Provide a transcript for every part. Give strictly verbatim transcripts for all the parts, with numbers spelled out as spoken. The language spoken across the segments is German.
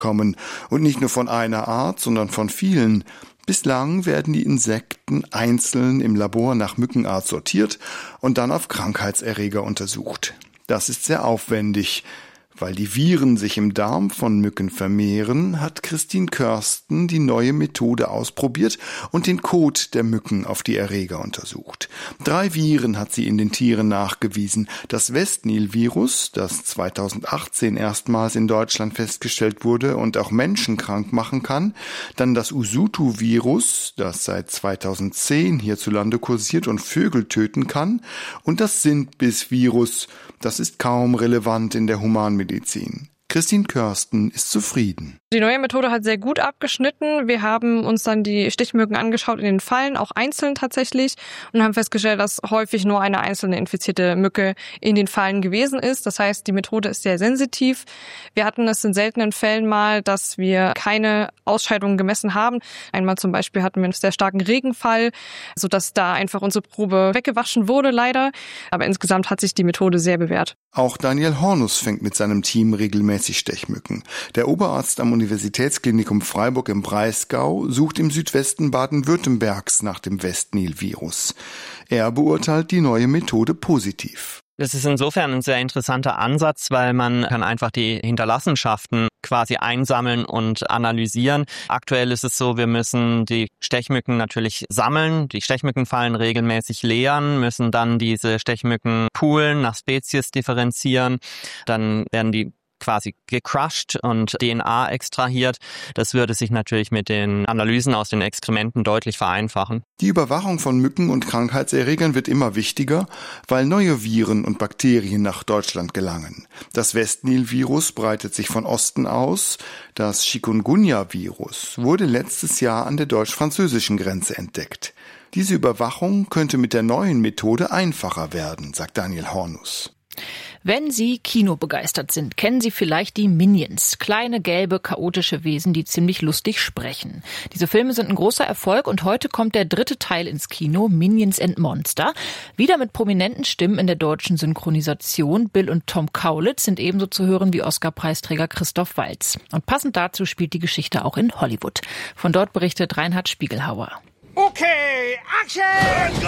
kommen. Und nicht nur von einer Art, sondern von vielen. Bislang werden die Insekten einzeln im Labor nach Mückenart sortiert und dann auf Krankheitserreger untersucht. Das ist sehr aufwendig. Weil die Viren sich im Darm von Mücken vermehren, hat Christine Körsten die neue Methode ausprobiert und den Kot der Mücken auf die Erreger untersucht. Drei Viren hat sie in den Tieren nachgewiesen. Das Westnil-Virus, das zweitausendachtzehn erstmals in Deutschland festgestellt wurde und auch Menschen krank machen kann. Dann das Usutu-Virus, das seit zweitausendzehn hierzulande kursiert und Vögel töten kann. Und das Sindbiss-Virus, das ist kaum relevant in der Humanmedizin. Christine Körsten ist zufrieden. Die neue Methode hat sehr gut abgeschnitten. Wir haben uns dann die Stichmücken angeschaut in den Fallen, auch einzeln tatsächlich, und haben festgestellt, dass häufig nur eine einzelne infizierte Mücke in den Fallen gewesen ist. Das heißt, die Methode ist sehr sensitiv. Wir hatten es in seltenen Fällen mal, dass wir keine Ausscheidungen gemessen haben. Einmal zum Beispiel hatten wir einen sehr starken Regenfall, sodass da einfach unsere Probe weggewaschen wurde, leider. Aber insgesamt hat sich die Methode sehr bewährt. Auch Daniel Hornus fängt mit seinem Team regelmäßig Stechmücken. Der Oberarzt am Universitätsklinikum Freiburg im Breisgau sucht im Südwesten Baden-Württembergs nach dem Westnil-Virus. Er beurteilt die neue Methode positiv. Das ist insofern ein sehr interessanter Ansatz, weil man kann einfach die Hinterlassenschaften quasi einsammeln und analysieren. Aktuell ist es so, wir müssen die Stechmücken natürlich sammeln, die Stechmückenfallen regelmäßig leeren, müssen dann diese Stechmücken poolen, nach Spezies differenzieren, dann werden die quasi gecrushed und D N A extrahiert. Das würde sich natürlich mit den Analysen aus den Exkrementen deutlich vereinfachen. Die Überwachung von Mücken und Krankheitserregern wird immer wichtiger, weil neue Viren und Bakterien nach Deutschland gelangen. Das Westnil-Virus breitet sich von Osten aus. Das Chikungunya-Virus wurde letztes Jahr an der deutsch-französischen Grenze entdeckt. Diese Überwachung könnte mit der neuen Methode einfacher werden, sagt Daniel Hornus. Wenn Sie kinobegeistert sind, kennen Sie vielleicht die Minions. Kleine, gelbe, chaotische Wesen, die ziemlich lustig sprechen. Diese Filme sind ein großer Erfolg und heute kommt der dritte Teil ins Kino, Minions and Monster. Wieder mit prominenten Stimmen in der deutschen Synchronisation. Bill und Tom Kaulitz sind ebenso zu hören wie Oscar-Preisträger Christoph Waltz. Und passend dazu spielt die Geschichte auch in Hollywood. Von dort berichtet Reinhard Spiegelhauer. Okay, Action!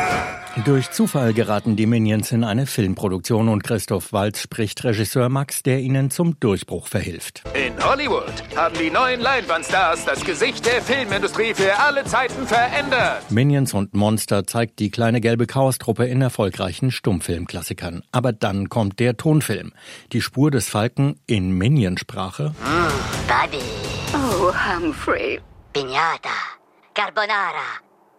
Durch Zufall geraten die Minions in eine Filmproduktion und Christoph Waltz spricht Regisseur Max, der ihnen zum Durchbruch verhilft. In Hollywood haben die neuen Leinwandstars das Gesicht der Filmindustrie für alle Zeiten verändert. Minions und Monster zeigt die kleine gelbe Chaostruppe in erfolgreichen Stummfilmklassikern. Aber dann kommt der Tonfilm. Die Spur des Falken in Minionsprache. Mm, Buddy. Oh, Humphrey. Piñata. Carbonara,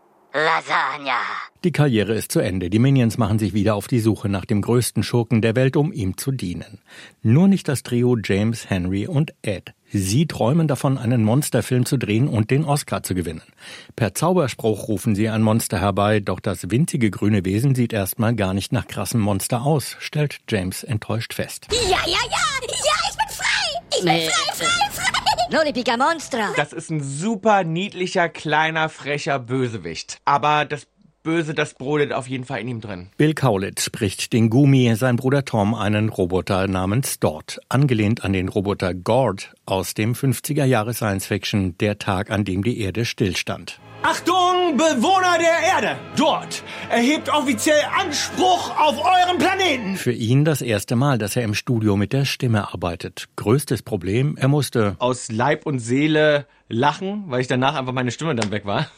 Lasagna. Die Karriere ist zu Ende. Die Minions machen sich wieder auf die Suche nach dem größten Schurken der Welt, um ihm zu dienen. Nur nicht das Trio James, Henry und Ed. Sie träumen davon, einen Monsterfilm zu drehen und den Oscar zu gewinnen. Per Zauberspruch rufen sie ein Monster herbei, doch das winzige grüne Wesen sieht erstmal gar nicht nach krassem Monster aus, stellt James enttäuscht fest. Ja, ja, ja, ja, ich bin frei! Ich bin Nee. frei, frei, frei! Nolipica Monstra! Das ist ein super niedlicher, kleiner, frecher Bösewicht. Aber das Böse, das brodelt auf jeden Fall in ihm drin. Bill Kaulitz spricht den Gumi, sein Bruder Tom, einen Roboter namens Dort, angelehnt an den Roboter Gord aus dem fünfziger Jahre Science-Fiction, der Tag, an dem die Erde stillstand. Achtung, Bewohner der Erde! Dort erhebt offiziell Anspruch auf euren Planeten! Für ihn das erste Mal, dass er im Studio mit der Stimme arbeitet. Größtes Problem, er musste Aus Leib und Seele lachen, weil ich danach einfach meine Stimme dann weg war.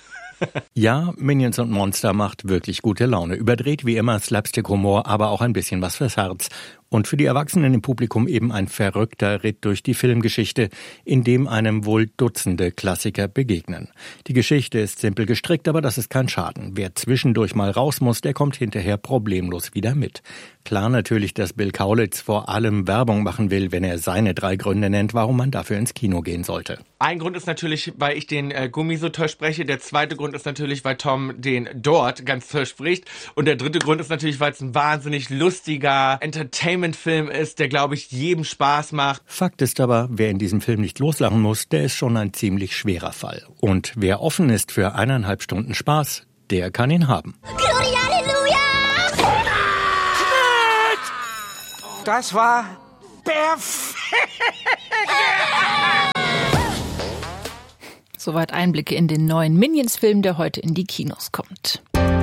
Ja, Minions und Monster macht wirklich gute Laune. Überdreht wie immer, Slapstick-Humor, aber auch ein bisschen was fürs Herz. Und für die Erwachsenen im Publikum eben ein verrückter Ritt durch die Filmgeschichte, in dem einem wohl Dutzende Klassiker begegnen. Die Geschichte ist simpel gestrickt, aber das ist kein Schaden. Wer zwischendurch mal raus muss, der kommt hinterher problemlos wieder mit. Klar natürlich, dass Bill Kaulitz vor allem Werbung machen will, wenn er seine drei Gründe nennt, warum man dafür ins Kino gehen sollte. Ein Grund ist natürlich, weil ich den äh, Gummi so toll spreche. Der zweite Grund ist natürlich, weil Tom den Dort ganz toll spricht. Und der dritte Grund ist natürlich, weil es ein wahnsinnig lustiger Entertainment-Film ist, der, glaube ich, jedem Spaß macht. Fakt ist aber, wer in diesem Film nicht loslachen muss, der ist schon ein ziemlich schwerer Fall. Und wer offen ist für eineinhalb Stunden Spaß, der kann ihn haben. Gloria, Halleluja! Das war perfekt! Soweit Einblicke in den neuen Minions-Film, der heute in die Kinos kommt.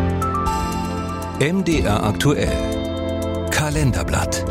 M D R aktuell. Kalenderblatt.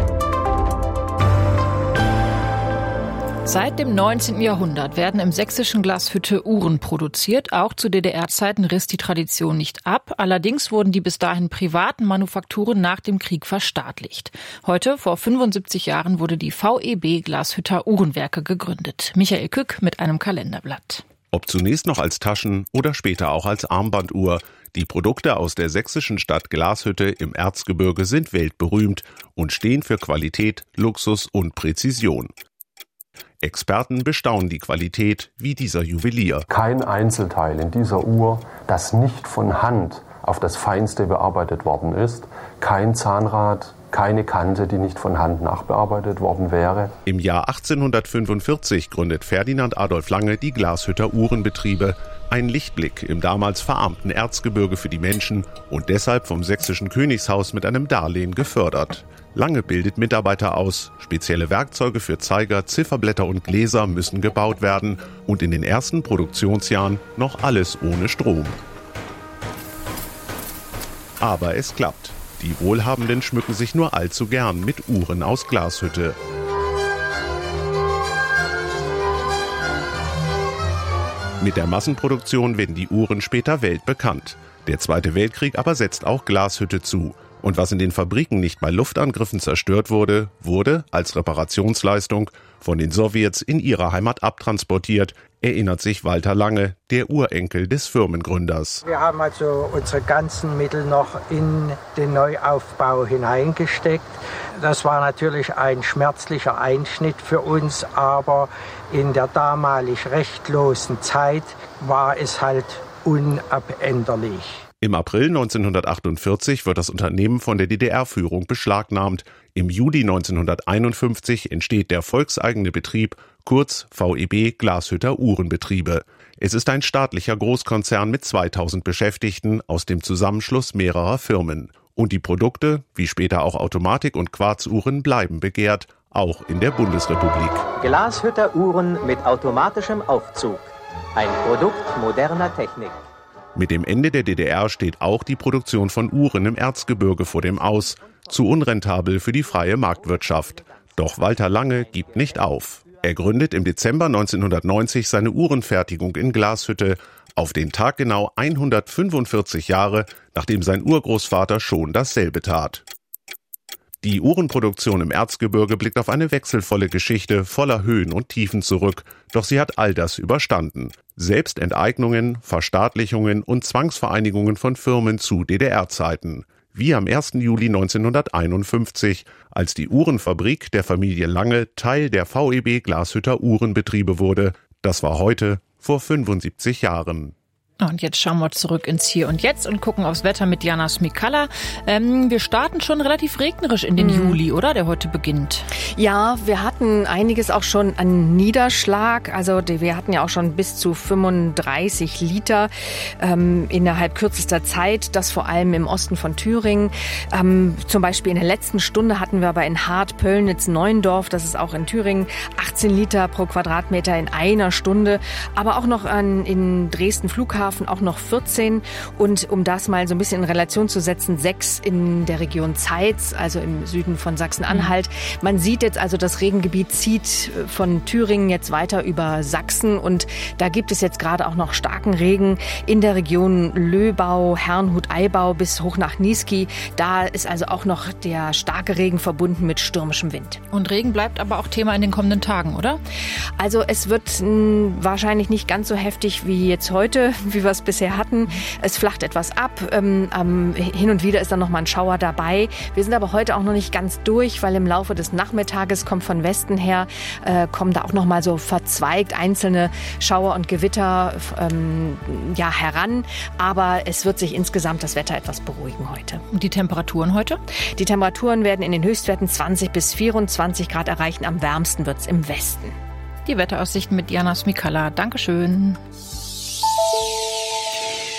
Seit dem neunzehnten Jahrhundert werden im sächsischen Glashütte Uhren produziert. Auch zu D D R-Zeiten riss die Tradition nicht ab. Allerdings wurden die bis dahin privaten Manufakturen nach dem Krieg verstaatlicht. Heute, vor fünfundsiebzig Jahren, wurde die V E B Glashütter Uhrenwerke gegründet. Michael Kück mit einem Kalenderblatt. Ob zunächst noch als Taschen- oder später auch als Armbanduhr. Die Produkte aus der sächsischen Stadt Glashütte im Erzgebirge sind weltberühmt und stehen für Qualität, Luxus und Präzision. Experten bestaunen die Qualität wie dieser Juwelier. Kein Einzelteil in dieser Uhr, das nicht von Hand auf das Feinste bearbeitet worden ist. Kein Zahnrad, keine Kante, die nicht von Hand nachbearbeitet worden wäre. Im Jahr achtzehnhundertfünfundvierzig gründet Ferdinand Adolf Lange die Glashütter Uhrenbetriebe. Ein Lichtblick im damals verarmten Erzgebirge für die Menschen und deshalb vom sächsischen Königshaus mit einem Darlehen gefördert. Lange bildet Mitarbeiter aus, spezielle Werkzeuge für Zeiger, Zifferblätter und Gläser müssen gebaut werden und in den ersten Produktionsjahren noch alles ohne Strom. Aber es klappt. Die Wohlhabenden schmücken sich nur allzu gern mit Uhren aus Glashütte. Mit der Massenproduktion werden die Uhren später weltbekannt. Der Zweite Weltkrieg aber setzt auch Glashütte zu. Und was in den Fabriken nicht bei Luftangriffen zerstört wurde, wurde als Reparationsleistung von den Sowjets in ihre Heimat abtransportiert, erinnert sich Walter Lange, der Urenkel des Firmengründers. Wir haben also unsere ganzen Mittel noch in den Neuaufbau hineingesteckt. Das war natürlich ein schmerzlicher Einschnitt für uns, aber in der damalig rechtlosen Zeit war es halt unabänderlich. Im April neunzehnhundertachtundvierzig wird das Unternehmen von der D D R-Führung beschlagnahmt. Im Juli neunzehnhunderteinundfünfzig entsteht der volkseigene Betrieb, kurz V E B Glashütter Uhrenbetriebe. Es ist ein staatlicher Großkonzern mit zweitausend Beschäftigten aus dem Zusammenschluss mehrerer Firmen. Und die Produkte, wie später auch Automatik- und Quarzuhren, bleiben begehrt, auch in der Bundesrepublik. Glashütter Uhren mit automatischem Aufzug. Ein Produkt moderner Technik. Mit dem Ende der D D R steht auch die Produktion von Uhren im Erzgebirge vor dem Aus. Zu unrentabel für die freie Marktwirtschaft. Doch Walter Lange gibt nicht auf. Er gründet im Dezember neunzehnhundertneunzig seine Uhrenfertigung in Glashütte. Auf den Tag genau hundertfünfundvierzig Jahre, nachdem sein Urgroßvater schon dasselbe tat. Die Uhrenproduktion im Erzgebirge blickt auf eine wechselvolle Geschichte voller Höhen und Tiefen zurück. Doch sie hat all das überstanden. Selbst Enteignungen, Verstaatlichungen und Zwangsvereinigungen von Firmen zu D D R-Zeiten. Wie am ersten Juli neunzehnhunderteinundfünfzig, als die Uhrenfabrik der Familie Lange Teil der V E B Glashütter Uhrenbetriebe wurde. Das war heute vor fünfundsiebzig Jahren. Und jetzt schauen wir zurück ins Hier und Jetzt und gucken aufs Wetter mit Jana Smikalla. Ähm, wir starten schon relativ regnerisch in den mhm. Juli, oder? Der heute beginnt. Ja, wir hatten einiges auch schon an Niederschlag. Also die, wir hatten ja auch schon bis zu fünfunddreißig Liter ähm, innerhalb kürzester Zeit. Das vor allem im Osten von Thüringen. Ähm, zum Beispiel in der letzten Stunde hatten wir aber in Hart, Pöllnitz, Neuendorf, das ist auch in Thüringen, achtzehn Liter pro Quadratmeter in einer Stunde. Aber auch noch an, in Dresden Flughafen auch noch vierzehn und um das mal so ein bisschen in Relation zu setzen, sechs in der Region Zeitz, also im Süden von Sachsen-Anhalt. Man sieht jetzt also, das Regengebiet zieht von Thüringen jetzt weiter über Sachsen und da gibt es jetzt gerade auch noch starken Regen in der Region Löbau, Herrnhut-Eibau bis hoch nach Niesky. Da ist also auch noch der starke Regen verbunden mit stürmischem Wind. Und Regen bleibt aber auch Thema in den kommenden Tagen, oder? Also es wird mh, wahrscheinlich nicht ganz so heftig wie jetzt heute, wie wir es bisher hatten. Es flacht etwas ab. Ähm, ähm, hin und wieder ist dann noch mal ein Schauer dabei. Wir sind aber heute auch noch nicht ganz durch, weil im Laufe des Nachmittages kommt von Westen her, äh, kommen da auch noch mal so verzweigt einzelne Schauer und Gewitter ähm, ja, heran. Aber es wird sich insgesamt das Wetter etwas beruhigen heute. Und die Temperaturen heute? Die Temperaturen werden in den Höchstwerten zwanzig bis vierundzwanzig Grad erreichen. Am wärmsten wird es im Westen. Die Wetteraussichten mit Jana Smikalla. Dankeschön.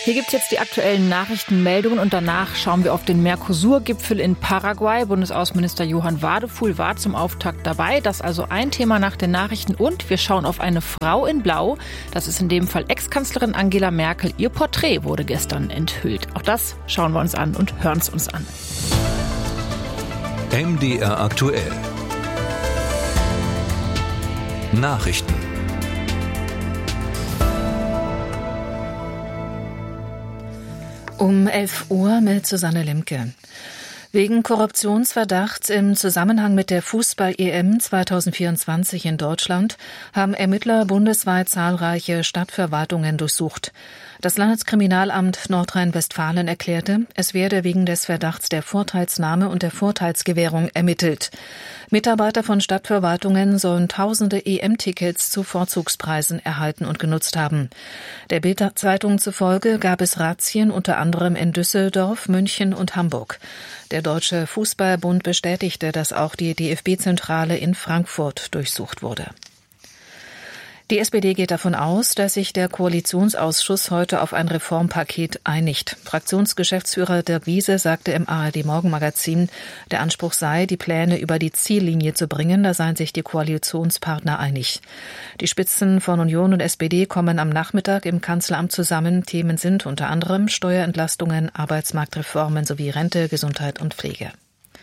Hier gibt's jetzt die aktuellen Nachrichtenmeldungen und danach schauen wir auf den Mercosur-Gipfel in Paraguay. Bundesaußenminister Johann Wadefuhl war zum Auftakt dabei. Das also ein Thema nach den Nachrichten. Und wir schauen auf eine Frau in Blau. Das ist in dem Fall Ex-Kanzlerin Angela Merkel. Ihr Porträt wurde gestern enthüllt. Auch das schauen wir uns an und hören es uns an. M D R aktuell. Nachrichten. Um elf Uhr mit Susanne Limke. Wegen Korruptionsverdachts im Zusammenhang mit der Fußball-E M zweitausendvierundzwanzig in Deutschland haben Ermittler bundesweit zahlreiche Stadtverwaltungen durchsucht. Das Landeskriminalamt Nordrhein-Westfalen erklärte, es werde wegen des Verdachts der Vorteilsnahme und der Vorteilsgewährung ermittelt. Mitarbeiter von Stadtverwaltungen sollen tausende E M-Tickets zu Vorzugspreisen erhalten und genutzt haben. Der Bild-Zeitung zufolge gab es Razzien unter anderem in Düsseldorf, München und Hamburg. Der Deutsche Fußballbund bestätigte, dass auch die D F B-Zentrale in Frankfurt durchsucht wurde. Die S P D geht davon aus, dass sich der Koalitionsausschuss heute auf ein Reformpaket einigt. Fraktionsgeschäftsführer Dirk Wiese sagte im A R D-Morgenmagazin, der Anspruch sei, die Pläne über die Ziellinie zu bringen, da seien sich die Koalitionspartner einig. Die Spitzen von Union und S P D kommen am Nachmittag im Kanzleramt zusammen. Themen sind unter anderem Steuerentlastungen, Arbeitsmarktreformen sowie Rente, Gesundheit und Pflege.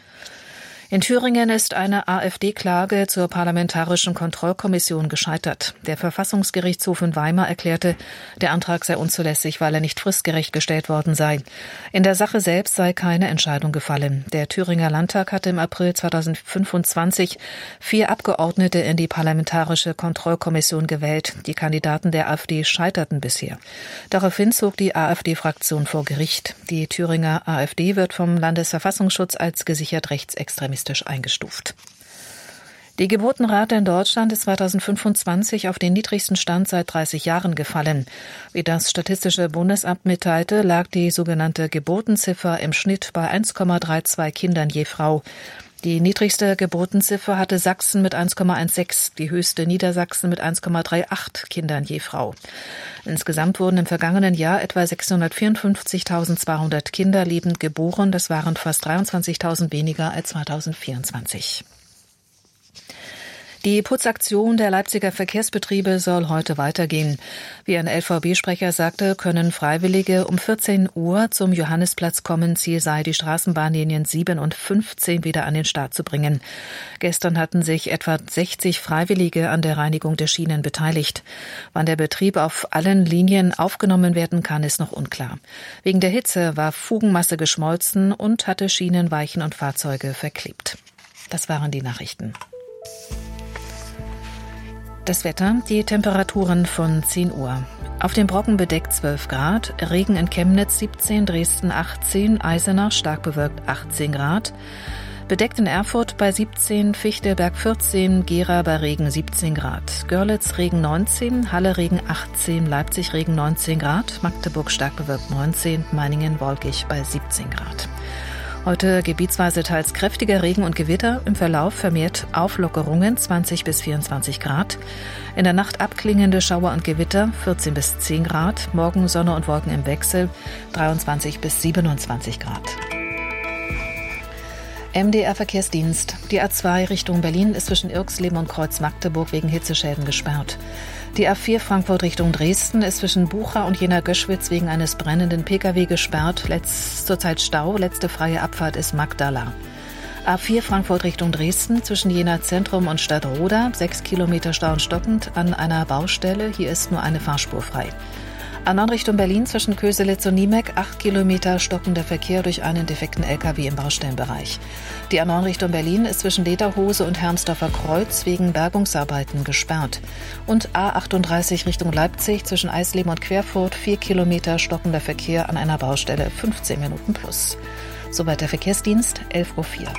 In Thüringen ist eine AfD-Klage zur Parlamentarischen Kontrollkommission gescheitert. Der Verfassungsgerichtshof in Weimar erklärte, der Antrag sei unzulässig, weil er nicht fristgerecht gestellt worden sei. In der Sache selbst sei keine Entscheidung gefallen. Der Thüringer Landtag hatte im April zweitausendfünfundzwanzig vier Abgeordnete in die Parlamentarische Kontrollkommission gewählt. Die Kandidaten der AfD scheiterten bisher. Daraufhin zog die AfD-Fraktion vor Gericht. Die Thüringer AfD wird vom Landesverfassungsschutz als gesichert rechtsextremistisch eingestuft. Die Geburtenrate in Deutschland ist zweitausendfünfundzwanzig auf den niedrigsten Stand seit dreißig Jahren gefallen. Wie das Statistische Bundesamt mitteilte, lag die sogenannte Geburtenziffer im Schnitt bei eins Komma zweiunddreißig Kindern je Frau. Die niedrigste Geburtenziffer hatte Sachsen mit eins Komma sechzehn, die höchste Niedersachsen mit eins Komma achtunddreißig Kindern je Frau. Insgesamt wurden im vergangenen Jahr etwa sechshundertvierundfünfzigtausendzweihundert Kinder lebend geboren. Das waren fast dreiundzwanzigtausend weniger als zweitausendvierundzwanzig. Die Putzaktion der Leipziger Verkehrsbetriebe soll heute weitergehen. Wie ein L V B-Sprecher sagte, können Freiwillige um vierzehn Uhr zum Johannisplatz kommen. Ziel sei, die Straßenbahnlinien sieben und fünfzehn wieder an den Start zu bringen. Gestern hatten sich etwa sechzig Freiwillige an der Reinigung der Schienen beteiligt. Wann der Betrieb auf allen Linien aufgenommen werden kann, ist noch unklar. Wegen der Hitze war Fugenmasse geschmolzen und hatte Schienen, Weichen und Fahrzeuge verklebt. Das waren die Nachrichten. Das Wetter, die Temperaturen von zehn Uhr. Auf dem Brocken bedeckt zwölf Grad, Regen in Chemnitz siebzehn, Dresden achtzehn, Eisenach stark bewölkt achtzehn Grad, bedeckt in Erfurt bei siebzehn, Fichtelberg vierzehn, Gera bei Regen siebzehn Grad, Görlitz Regen neunzehn, Halle Regen achtzehn, Leipzig Regen neunzehn Grad, Magdeburg stark bewölkt neunzehn, Meiningen wolkig bei siebzehn Grad. Heute gebietsweise teils kräftiger Regen und Gewitter, im Verlauf vermehrt Auflockerungen zwanzig bis vierundzwanzig Grad. In der Nacht abklingende Schauer und Gewitter vierzehn bis zehn Grad. Morgen Sonne und Wolken im Wechsel dreiundzwanzig bis siebenundzwanzig Grad. M D R Verkehrsdienst. Die A zwei Richtung Berlin ist zwischen Irxleben und Kreuz Magdeburg wegen Hitzeschäden gesperrt. Die A vier Frankfurt Richtung Dresden ist zwischen Bucha und Jena-Göschwitz wegen eines brennenden Pkw gesperrt. Letz, zurzeit Stau, letzte freie Abfahrt ist Magdala. A vier Frankfurt Richtung Dresden zwischen Jena Zentrum und Stadtroda, sechs Kilometer Stau und stockend an einer Baustelle. Hier ist nur eine Fahrspur frei. A neun Richtung Berlin zwischen Köselitz und Niemek, acht Kilometer stockender Verkehr durch einen defekten L K W im Baustellenbereich. Die A neun Richtung Berlin ist zwischen Lederhose und Hermsdorfer Kreuz wegen Bergungsarbeiten gesperrt. Und A achtunddreißig Richtung Leipzig zwischen Eisleben und Querfurt, vier Kilometer stockender Verkehr an einer Baustelle, fünfzehn Minuten plus. Soweit der Verkehrsdienst, elf Uhr vier.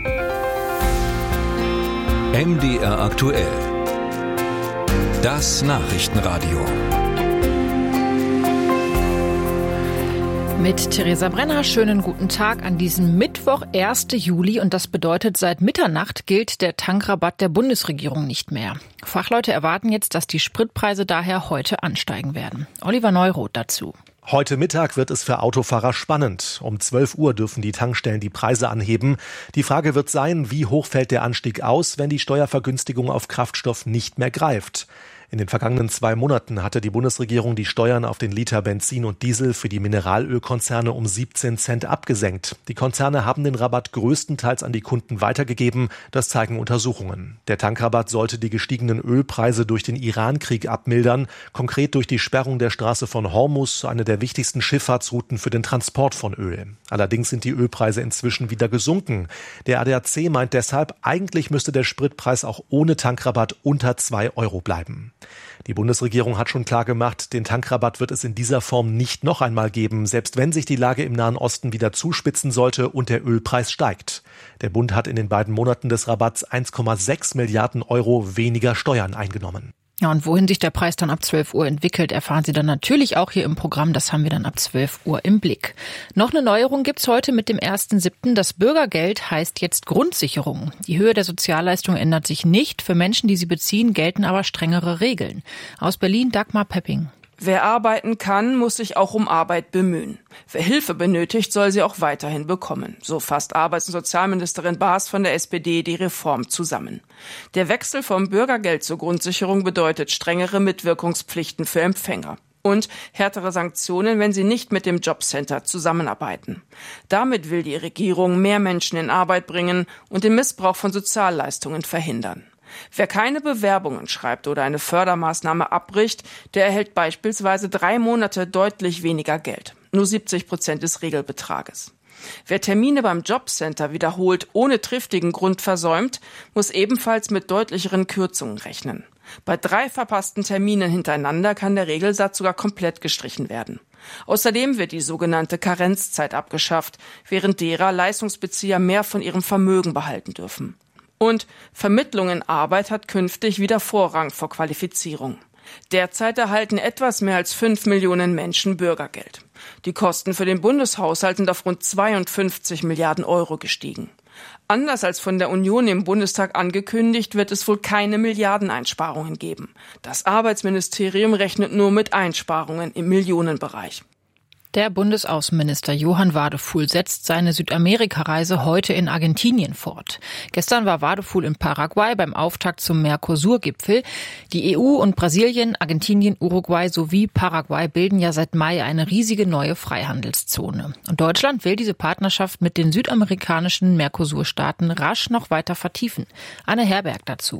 M D R aktuell. Das Nachrichtenradio. Mit Theresa Brenner, schönen guten Tag an diesem Mittwoch, ersten Juli. Und das bedeutet, seit Mitternacht gilt der Tankrabatt der Bundesregierung nicht mehr. Fachleute erwarten jetzt, dass die Spritpreise daher heute ansteigen werden. Oliver Neuroth dazu. Heute Mittag wird es für Autofahrer spannend. Um zwölf Uhr dürfen die Tankstellen die Preise anheben. Die Frage wird sein, wie hoch fällt der Anstieg aus, wenn die Steuervergünstigung auf Kraftstoff nicht mehr greift. In den vergangenen zwei Monaten hatte die Bundesregierung die Steuern auf den Liter Benzin und Diesel für die Mineralölkonzerne um siebzehn Cent abgesenkt. Die Konzerne haben den Rabatt größtenteils an die Kunden weitergegeben. Das zeigen Untersuchungen. Der Tankrabatt sollte die gestiegenen Ölpreise durch den Iran-Krieg abmildern. Konkret durch die Sperrung der Straße von Hormuz, eine der wichtigsten Schifffahrtsrouten für den Transport von Öl. Allerdings sind die Ölpreise inzwischen wieder gesunken. Der A D A C meint deshalb, eigentlich müsste der Spritpreis auch ohne Tankrabatt unter zwei Euro bleiben. Die Bundesregierung hat schon klar gemacht, den Tankrabatt wird es in dieser Form nicht noch einmal geben, selbst wenn sich die Lage im Nahen Osten wieder zuspitzen sollte und der Ölpreis steigt. Der Bund hat in den beiden Monaten des Rabatts eins Komma sechs Milliarden Euro weniger Steuern eingenommen. Ja, und wohin sich der Preis dann ab zwölf Uhr entwickelt, erfahren Sie dann natürlich auch hier im Programm. Das haben wir dann ab zwölf Uhr im Blick. Noch eine Neuerung gibt's heute mit dem ersten siebten Das Bürgergeld heißt jetzt Grundsicherung. Die Höhe der Sozialleistung ändert sich nicht. Für Menschen, die sie beziehen, gelten aber strengere Regeln. Aus Berlin Dagmar Pepping. Wer arbeiten kann, muss sich auch um Arbeit bemühen. Wer Hilfe benötigt, soll sie auch weiterhin bekommen. So fasst Arbeits- und Sozialministerin Baas von der S P D die Reform zusammen. Der Wechsel vom Bürgergeld zur Grundsicherung bedeutet strengere Mitwirkungspflichten für Empfänger und härtere Sanktionen, wenn sie nicht mit dem Jobcenter zusammenarbeiten. Damit will die Regierung mehr Menschen in Arbeit bringen und den Missbrauch von Sozialleistungen verhindern. Wer keine Bewerbungen schreibt oder eine Fördermaßnahme abbricht, der erhält beispielsweise drei Monate deutlich weniger Geld. Nur siebzig Prozent des Regelbetrages. Wer Termine beim Jobcenter wiederholt ohne triftigen Grund versäumt, muss ebenfalls mit deutlicheren Kürzungen rechnen. Bei drei verpassten Terminen hintereinander kann der Regelsatz sogar komplett gestrichen werden. Außerdem wird die sogenannte Karenzzeit abgeschafft, während derer Leistungsbezieher mehr von ihrem Vermögen behalten dürfen. Und Vermittlung in Arbeit hat künftig wieder Vorrang vor Qualifizierung. Derzeit erhalten etwas mehr als fünf Millionen Menschen Bürgergeld. Die Kosten für den Bundeshaushalt sind auf rund zweiundfünfzig Milliarden Euro gestiegen. Anders als von der Union im Bundestag angekündigt, wird es wohl keine Milliardeneinsparungen geben. Das Arbeitsministerium rechnet nur mit Einsparungen im Millionenbereich. Der Bundesaußenminister Johann Wadefuhl setzt seine Südamerika-Reise heute in Argentinien fort. Gestern war Wadefuhl in Paraguay beim Auftakt zum Mercosur-Gipfel. Die E U und Brasilien, Argentinien, Uruguay sowie Paraguay bilden ja seit Mai eine riesige neue Freihandelszone. Und Deutschland will diese Partnerschaft mit den südamerikanischen Mercosur-Staaten rasch noch weiter vertiefen. Anne Herberg dazu.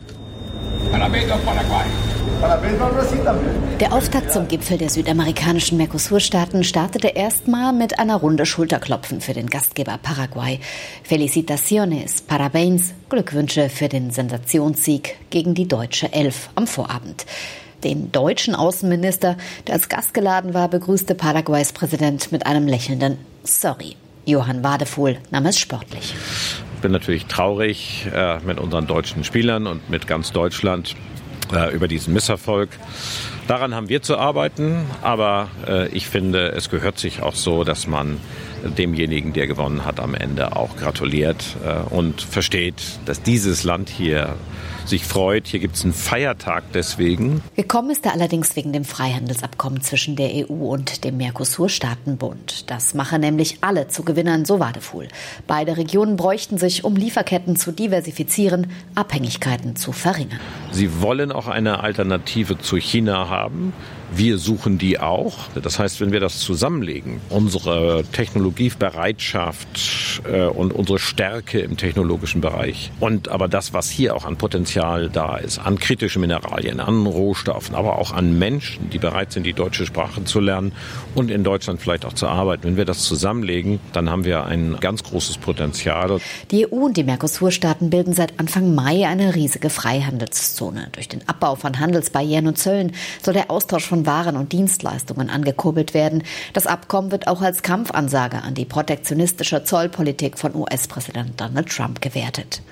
Der Auftakt zum Gipfel der südamerikanischen Mercosur-Staaten startete erstmal mit einer Runde Schulterklopfen für den Gastgeber Paraguay. Felicitaciones, Parabéns, Glückwünsche für den Sensationssieg gegen die deutsche Elf am Vorabend. Den deutschen Außenminister, der als Gast geladen war, begrüßte Paraguays Präsident mit einem lächelnden Sorry. Johann Wadefuhl nahm es sportlich. Ich bin natürlich traurig äh, mit unseren deutschen Spielern und mit ganz Deutschland äh, über diesen Misserfolg. Daran haben wir zu arbeiten, aber äh, ich finde, es gehört sich auch so, dass man demjenigen, der gewonnen hat, am Ende auch gratuliert äh, und versteht, dass dieses Land hier sich freut. Hier gibt es einen Feiertag deswegen. Gekommen ist er allerdings wegen dem Freihandelsabkommen zwischen der E U und dem Mercosur-Staatenbund. Das mache nämlich alle zu Gewinnern, so Wadefuhl. Beide Regionen bräuchten sich, um Lieferketten zu diversifizieren, Abhängigkeiten zu verringern. Sie wollen auch eine Alternative zu China haben. Wir suchen die auch. Das heißt, wenn wir das zusammenlegen, unsere Technologiebereitschaft äh, und unsere Stärke im technologischen Bereich und aber das, was hier auch an Potenzial da ist, an kritischen Mineralien, an Rohstoffen, aber auch an Menschen, die bereit sind, die deutsche Sprache zu lernen und in Deutschland vielleicht auch zu arbeiten. Wenn wir das zusammenlegen, dann haben wir ein ganz großes Potenzial. Die E U und die Mercosur-Staaten bilden seit Anfang Mai eine riesige Freihandelszone. Durch den Abbau von Handelsbarrieren und Zöllen soll der Austausch von Waren und Dienstleistungen angekurbelt werden. Das Abkommen wird auch als Kampfansage an die protektionistische Zollpolitik von U S-Präsident Donald Trump gewertet.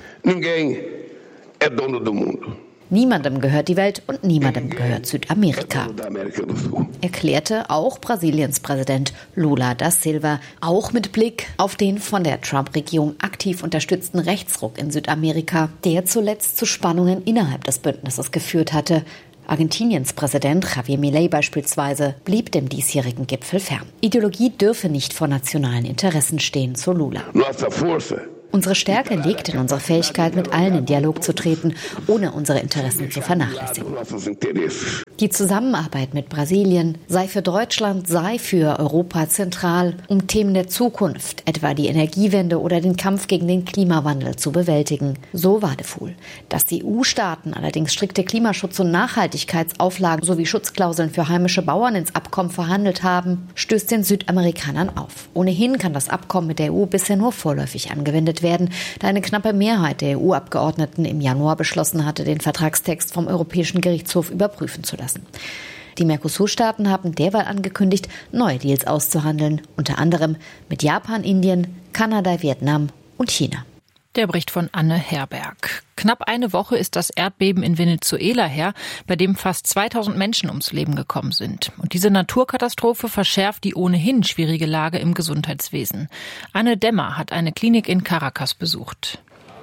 Niemandem gehört die Welt und niemandem gehört Südamerika, erklärte auch Brasiliens Präsident Lula da Silva, auch mit Blick auf den von der Trump-Regierung aktiv unterstützten Rechtsruck in Südamerika, der zuletzt zu Spannungen innerhalb des Bündnisses geführt hatte. Argentiniens Präsident Javier Milei beispielsweise blieb dem diesjährigen Gipfel fern. Ideologie dürfe nicht vor nationalen Interessen stehen, so Lula. Unsere Stärke liegt in unserer Fähigkeit, mit allen in Dialog zu treten, ohne unsere Interessen zu vernachlässigen. Die Zusammenarbeit mit Brasilien sei für Deutschland, sei für Europa zentral, um Themen der Zukunft, etwa die Energiewende oder den Kampf gegen den Klimawandel, zu bewältigen. So Wadefuhl. Dass die E U-Staaten allerdings strikte Klimaschutz- und Nachhaltigkeitsauflagen sowie Schutzklauseln für heimische Bauern ins Abkommen verhandelt haben, stößt den Südamerikanern auf. Ohnehin kann das Abkommen mit der E U bisher nur vorläufig angewendet werden, da eine knappe Mehrheit der E U-Abgeordneten im Januar beschlossen hatte, den Vertragstext vom Europäischen Gerichtshof überprüfen zu lassen. Die Mercosur-Staaten haben derweil angekündigt, neue Deals auszuhandeln, unter anderem mit Japan, Indien, Kanada, Vietnam und China. Der Bericht von Anne Herberg. Knapp eine Woche ist das Erdbeben in Venezuela her, bei dem fast zweitausend Menschen ums Leben gekommen sind. Und diese Naturkatastrophe verschärft die ohnehin schwierige Lage im Gesundheitswesen. Anne Demmer hat eine Klinik in Caracas besucht.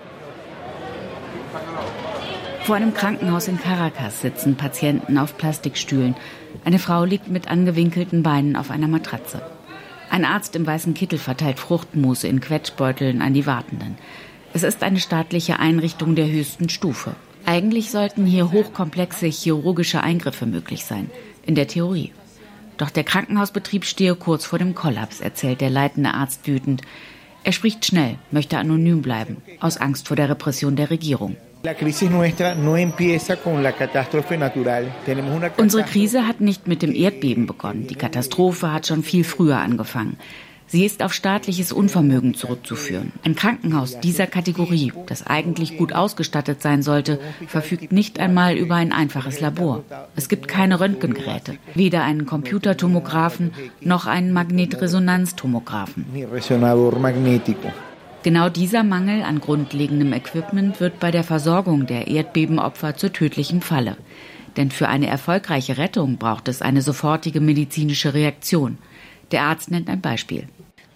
Vor einem Krankenhaus in Caracas sitzen Patienten auf Plastikstühlen. Eine Frau liegt mit angewinkelten Beinen auf einer Matratze. Ein Arzt im weißen Kittel verteilt Fruchtmus in Quetschbeuteln an die Wartenden. Es ist eine staatliche Einrichtung der höchsten Stufe. Eigentlich sollten hier hochkomplexe chirurgische Eingriffe möglich sein, in der Theorie. Doch der Krankenhausbetrieb stehe kurz vor dem Kollaps, erzählt der leitende Arzt wütend. Er spricht schnell, möchte anonym bleiben, aus Angst vor der Repression der Regierung. Unsere Krise hat nicht mit dem Erdbeben begonnen. Die Katastrophe hat schon viel früher angefangen. Sie ist auf staatliches Unvermögen zurückzuführen. Ein Krankenhaus dieser Kategorie, das eigentlich gut ausgestattet sein sollte, verfügt nicht einmal über ein einfaches Labor. Es gibt keine Röntgengeräte, weder einen Computertomographen noch einen Magnetresonanztomographen. Genau dieser Mangel an grundlegendem Equipment wird bei der Versorgung der Erdbebenopfer zur tödlichen Falle. Denn für eine erfolgreiche Rettung braucht es eine sofortige medizinische Reaktion. Der Arzt nennt ein Beispiel.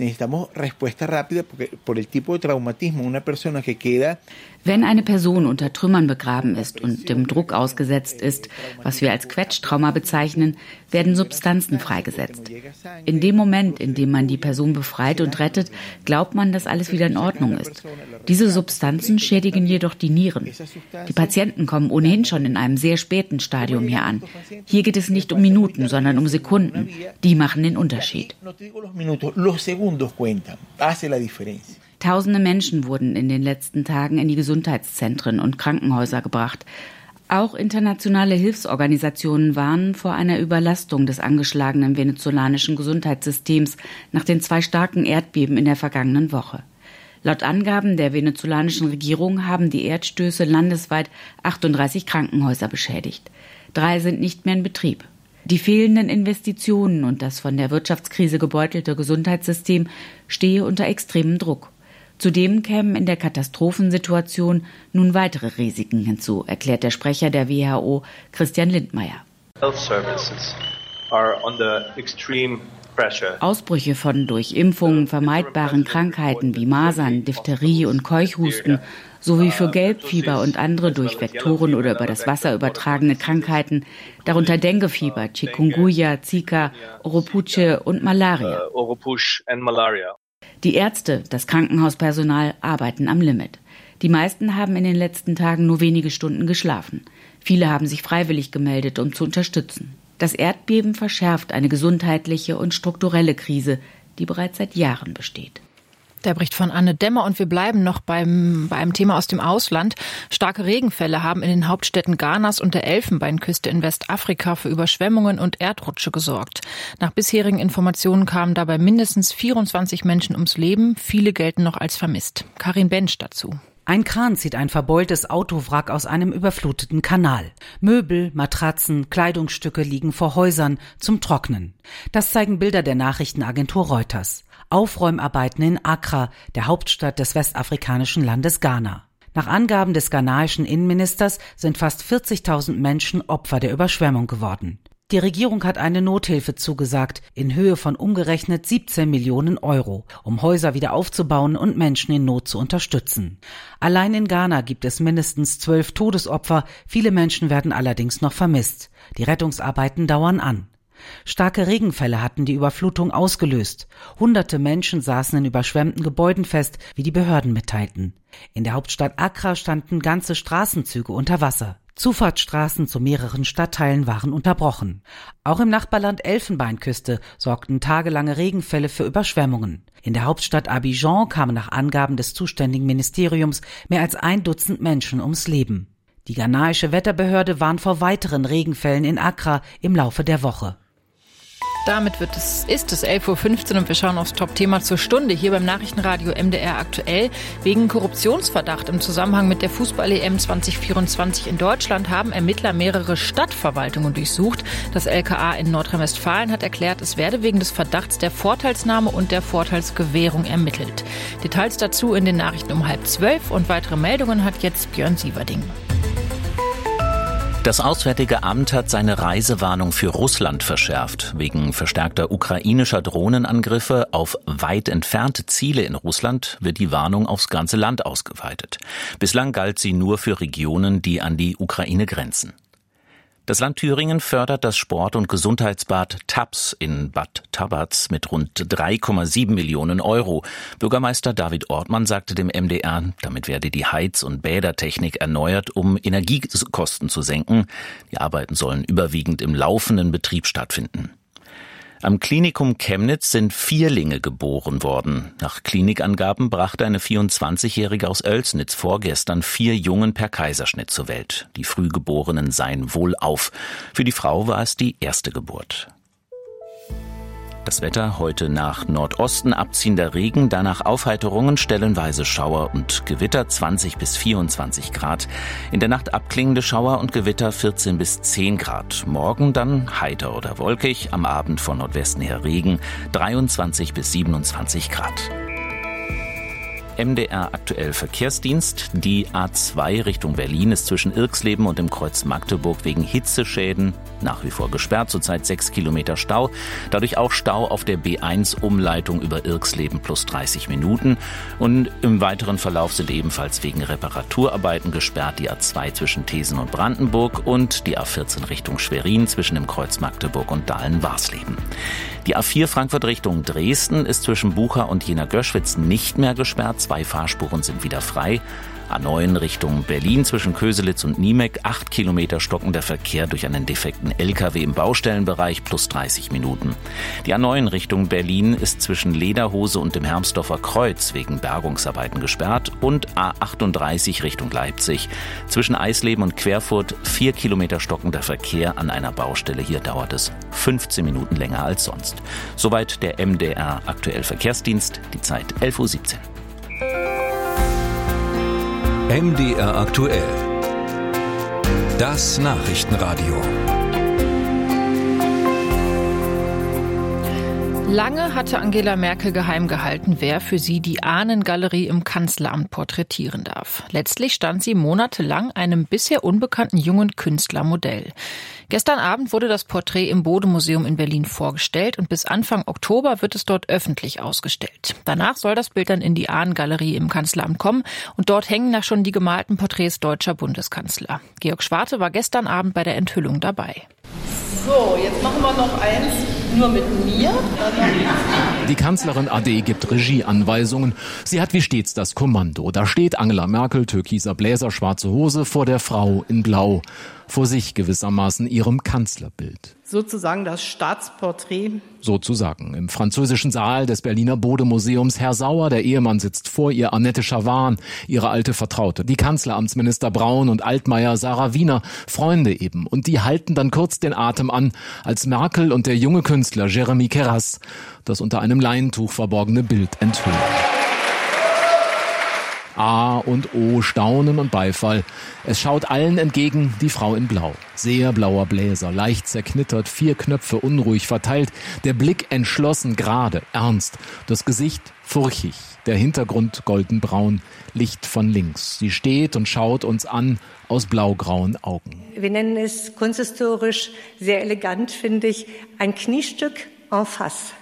Wenn eine Person unter Trümmern begraben ist und dem Druck ausgesetzt ist, was wir als Quetschtrauma bezeichnen, werden Substanzen freigesetzt. In dem Moment, in dem man die Person befreit und rettet, glaubt man, dass alles wieder in Ordnung ist. Diese Substanzen schädigen jedoch die Nieren. Die Patienten kommen ohnehin schon in einem sehr späten Stadium hier an. Hier geht es nicht um Minuten, sondern um Sekunden. Die machen den Unterschied. Tausende Menschen wurden in den letzten Tagen in die Gesundheitszentren und Krankenhäuser gebracht. Auch internationale Hilfsorganisationen warnen vor einer Überlastung des angeschlagenen venezolanischen Gesundheitssystems nach den zwei starken Erdbeben in der vergangenen Woche. Laut Angaben der venezolanischen Regierung haben die Erdstöße landesweit achtunddreißig Krankenhäuser beschädigt. Drei sind nicht mehr in Betrieb. Die fehlenden Investitionen und das von der Wirtschaftskrise gebeutelte Gesundheitssystem stehe unter extremem Druck. Zudem kämen in der Katastrophensituation nun weitere Risiken hinzu, erklärt der Sprecher der W H O, Christian Lindmeier. Ausbrüche von durch Impfungen vermeidbaren Krankheiten wie Masern, Diphtherie und Keuchhusten sowie für Gelbfieber und andere durch Vektoren oder über das Wasser übertragene Krankheiten, darunter Denguefieber, Chikungunya, Zika, Oropuche und Malaria. Die Ärzte, das Krankenhauspersonal arbeiten am Limit. Die meisten haben in den letzten Tagen nur wenige Stunden geschlafen. Viele haben sich freiwillig gemeldet, um zu unterstützen. Das Erdbeben verschärft eine gesundheitliche und strukturelle Krise, die bereits seit Jahren besteht. Der Bericht von Anne Demmer und wir bleiben noch beim, bei einem Thema aus dem Ausland. Starke Regenfälle haben in den Hauptstädten Ghanas und der Elfenbeinküste in Westafrika für Überschwemmungen und Erdrutsche gesorgt. Nach bisherigen Informationen kamen dabei mindestens vierundzwanzig Menschen ums Leben. Viele gelten noch als vermisst. Karin Bensch dazu. Ein Kran zieht ein verbeultes Autowrack aus einem überfluteten Kanal. Möbel, Matratzen, Kleidungsstücke liegen vor Häusern zum Trocknen. Das zeigen Bilder der Nachrichtenagentur Reuters. Aufräumarbeiten in Accra, der Hauptstadt des westafrikanischen Landes Ghana. Nach Angaben des ghanaischen Innenministers sind fast vierzigtausend Menschen Opfer der Überschwemmung geworden. Die Regierung hat eine Nothilfe zugesagt, in Höhe von umgerechnet siebzehn Millionen Euro, um Häuser wieder aufzubauen und Menschen in Not zu unterstützen. Allein in Ghana gibt es mindestens zwölf Todesopfer, viele Menschen werden allerdings noch vermisst. Die Rettungsarbeiten dauern an. Starke Regenfälle hatten die Überflutung ausgelöst. Hunderte Menschen saßen in überschwemmten Gebäuden fest, wie die Behörden mitteilten. In der Hauptstadt Accra standen ganze Straßenzüge unter Wasser. Zufahrtsstraßen zu mehreren Stadtteilen waren unterbrochen. Auch im Nachbarland Elfenbeinküste sorgten tagelange Regenfälle für Überschwemmungen. In der Hauptstadt Abidjan kamen nach Angaben des zuständigen Ministeriums mehr als ein Dutzend Menschen ums Leben. Die ghanaische Wetterbehörde warnt vor weiteren Regenfällen in Accra im Laufe der Woche. Damit wird es, ist es elf Uhr fünfzehn und wir schauen aufs Top-Thema zur Stunde hier beim Nachrichtenradio M D R aktuell. Wegen Korruptionsverdacht im Zusammenhang mit der Fußball-E M zwanzig vierundzwanzig in Deutschland haben Ermittler mehrere Stadtverwaltungen durchsucht. Das L K A in Nordrhein-Westfalen hat erklärt, es werde wegen des Verdachts der Vorteilsnahme und der Vorteilsgewährung ermittelt. Details dazu in den Nachrichten um halb zwölf und weitere Meldungen hat jetzt Björn Sieverding. Das Auswärtige Amt hat seine Reisewarnung für Russland verschärft. Wegen verstärkter ukrainischer Drohnenangriffe auf weit entfernte Ziele in Russland wird die Warnung aufs ganze Land ausgeweitet. Bislang galt sie nur für Regionen, die an die Ukraine grenzen. Das Land Thüringen fördert das Sport- und Gesundheitsbad Taps in Bad Tabatz mit rund drei Komma sieben Millionen Euro. Bürgermeister David Ortmann sagte dem M D R, damit werde die Heiz- und Bädertechnik erneuert, um Energiekosten zu senken. Die Arbeiten sollen überwiegend im laufenden Betrieb stattfinden. Am Klinikum Chemnitz sind Vierlinge geboren worden. Nach Klinikangaben brachte eine vierundzwanzigjährige aus Oelsnitz vorgestern vier Jungen per Kaiserschnitt zur Welt. Die Frühgeborenen seien wohlauf. Für die Frau war es die erste Geburt. Das Wetter heute nach Nordosten abziehender Regen, danach Aufheiterungen, stellenweise Schauer und Gewitter zwanzig bis vierundzwanzig Grad. In der Nacht abklingende Schauer und Gewitter vierzehn bis zehn Grad. Morgen dann heiter oder wolkig, am Abend von Nordwesten her Regen, dreiundzwanzig bis siebenundzwanzig Grad. M D R aktuell Verkehrsdienst. Die A zwei Richtung Berlin ist zwischen Irxleben und dem Kreuz Magdeburg wegen Hitzeschäden nach wie vor gesperrt. Zurzeit sechs Kilometer Stau. Dadurch auch Stau auf der B eins Umleitung über Irxleben plus dreißig Minuten. Und im weiteren Verlauf sind ebenfalls wegen Reparaturarbeiten gesperrt die A zwei zwischen Thesen und Brandenburg und die A vierzehn Richtung Schwerin zwischen dem Kreuz Magdeburg und Dahlen-Warsleben. Die A vier Frankfurt Richtung Dresden ist zwischen Bucha und Jena-Görschwitz nicht mehr gesperrt. Zwei Fahrspuren sind wieder frei. A neun Richtung Berlin zwischen Köselitz und Niemek. Acht Kilometer stockender Verkehr durch einen defekten L K W im Baustellenbereich plus dreißig Minuten. Die A neun Richtung Berlin ist zwischen Lederhose und dem Hermsdorfer Kreuz wegen Bergungsarbeiten gesperrt. Und A achtunddreißig Richtung Leipzig zwischen Eisleben und Querfurt. Vier Kilometer stockender Verkehr an einer Baustelle. Hier dauert es fünfzehn Minuten länger als sonst. Soweit der M D R aktuell Verkehrsdienst. Die Zeit elf Uhr siebzehn. M D R aktuell. Das Nachrichtenradio. Lange hatte Angela Merkel geheim gehalten, wer für sie die Ahnengalerie im Kanzleramt porträtieren darf. Letztlich stand sie monatelang einem bisher unbekannten jungen Künstler Modell. Gestern Abend wurde das Porträt im Bode-Museum in Berlin vorgestellt und bis Anfang Oktober wird es dort öffentlich ausgestellt. Danach soll das Bild dann in die Ahnengalerie im Kanzleramt kommen und dort hängen nach schon die gemalten Porträts deutscher Bundeskanzler. Georg Schwarte war gestern Abend bei der Enthüllung dabei. So, jetzt machen wir noch eins, nur mit mir. Die Kanzlerin A D gibt Regieanweisungen. Sie hat wie stets das Kommando. Da steht Angela Merkel, türkiser Bläser, schwarze Hose, vor der Frau in Blau. Vor sich gewissermaßen ihrem Kanzlerbild. Sozusagen das Staatsporträt. Sozusagen. Im französischen Saal des Berliner Bode-Museums. Herr Sauer, der Ehemann, sitzt vor ihr. Annette Schawan, ihre alte Vertraute. Die Kanzleramtsminister Braun und Altmaier, Sarah Wiener, Freunde eben. Und die halten dann kurz den Atem an, als Merkel und der junge Künstler Jeremy Keras das unter einem Leintuch verborgene Bild enthüllen. A und O, Staunen und Beifall. Es schaut allen entgegen die Frau in Blau. Sehr blauer Bläser, leicht zerknittert, vier Knöpfe unruhig verteilt, der Blick entschlossen, gerade, ernst, das Gesicht furchig, der Hintergrund goldenbraun, Licht von links. Sie steht und schaut uns an aus blaugrauen Augen. Wir nennen es kunsthistorisch sehr elegant, finde ich, ein Kniestück en face.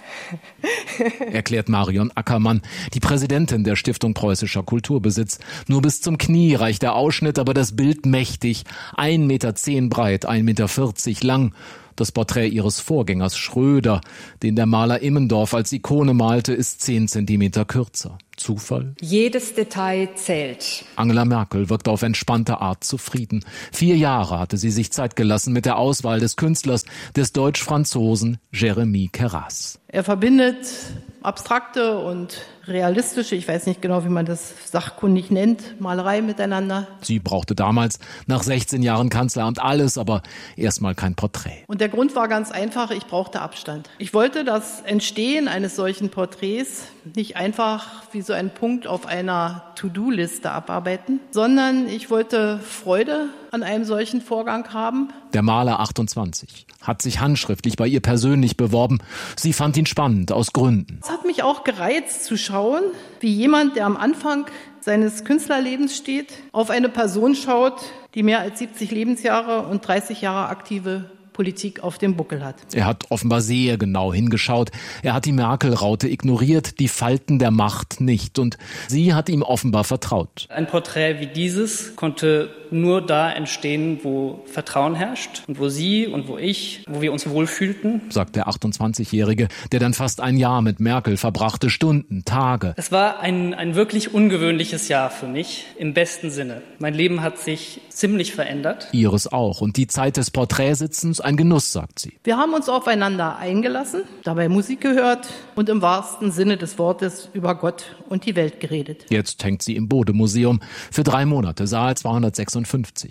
Erklärt Marion Ackermann, die Präsidentin der Stiftung Preußischer Kulturbesitz. Nur bis zum Knie reicht der Ausschnitt, aber das Bild mächtig. ein Meter zehn breit, ein Meter vierzig lang. Das Porträt ihres Vorgängers Schröder, den der Maler Immendorf als Ikone malte, ist zehn Zentimeter kürzer. Zufall? Jedes Detail zählt. Angela Merkel wirkt auf entspannte Art zufrieden. Vier Jahre hatte sie sich Zeit gelassen mit der Auswahl des Künstlers, des Deutsch-Franzosen Jérémy Queyras. Er verbindet abstrakte und realistische, ich weiß nicht genau, wie man das sachkundig nennt, Malerei miteinander. Sie brauchte damals nach sechzehn Jahren Kanzleramt alles, aber erstmal kein Porträt. Und der Grund war ganz einfach, ich brauchte Abstand. Ich wollte das Entstehen eines solchen Porträts nicht einfach wie so ein Punkt auf einer To-Do-Liste abarbeiten, sondern ich wollte Freude an einem solchen Vorgang haben. Der Maler achtundzwanzig hat sich handschriftlich bei ihr persönlich beworben. Sie fand ihn spannend, aus Gründen. Es hat mich auch gereizt zu schauen, wie jemand, der am Anfang seines Künstlerlebens steht, auf eine Person schaut, die mehr als siebzig Lebensjahre und dreißig Jahre aktive Politik auf dem Buckel hat. Er hat offenbar sehr genau hingeschaut. Er hat die Merkel-Raute ignoriert, die Falten der Macht nicht. Und sie hat ihm offenbar vertraut. Ein Porträt wie dieses konnte nur da entstehen, wo Vertrauen herrscht und wo Sie und wo ich, wo wir uns wohlfühlten, sagt der achtundzwanzigjährige, der dann fast ein Jahr mit Merkel verbrachte, Stunden, Tage. Es war ein, ein wirklich ungewöhnliches Jahr für mich, im besten Sinne. Mein Leben hat sich ziemlich verändert. Ihres auch. Und die Zeit des Porträtsitzens ein Genuss, sagt sie. Wir haben uns aufeinander eingelassen, dabei Musik gehört und im wahrsten Sinne des Wortes über Gott und die Welt geredet. Jetzt hängt sie im Bode-Museum für drei Monate, Saal zweihundertsechsundfünfzig.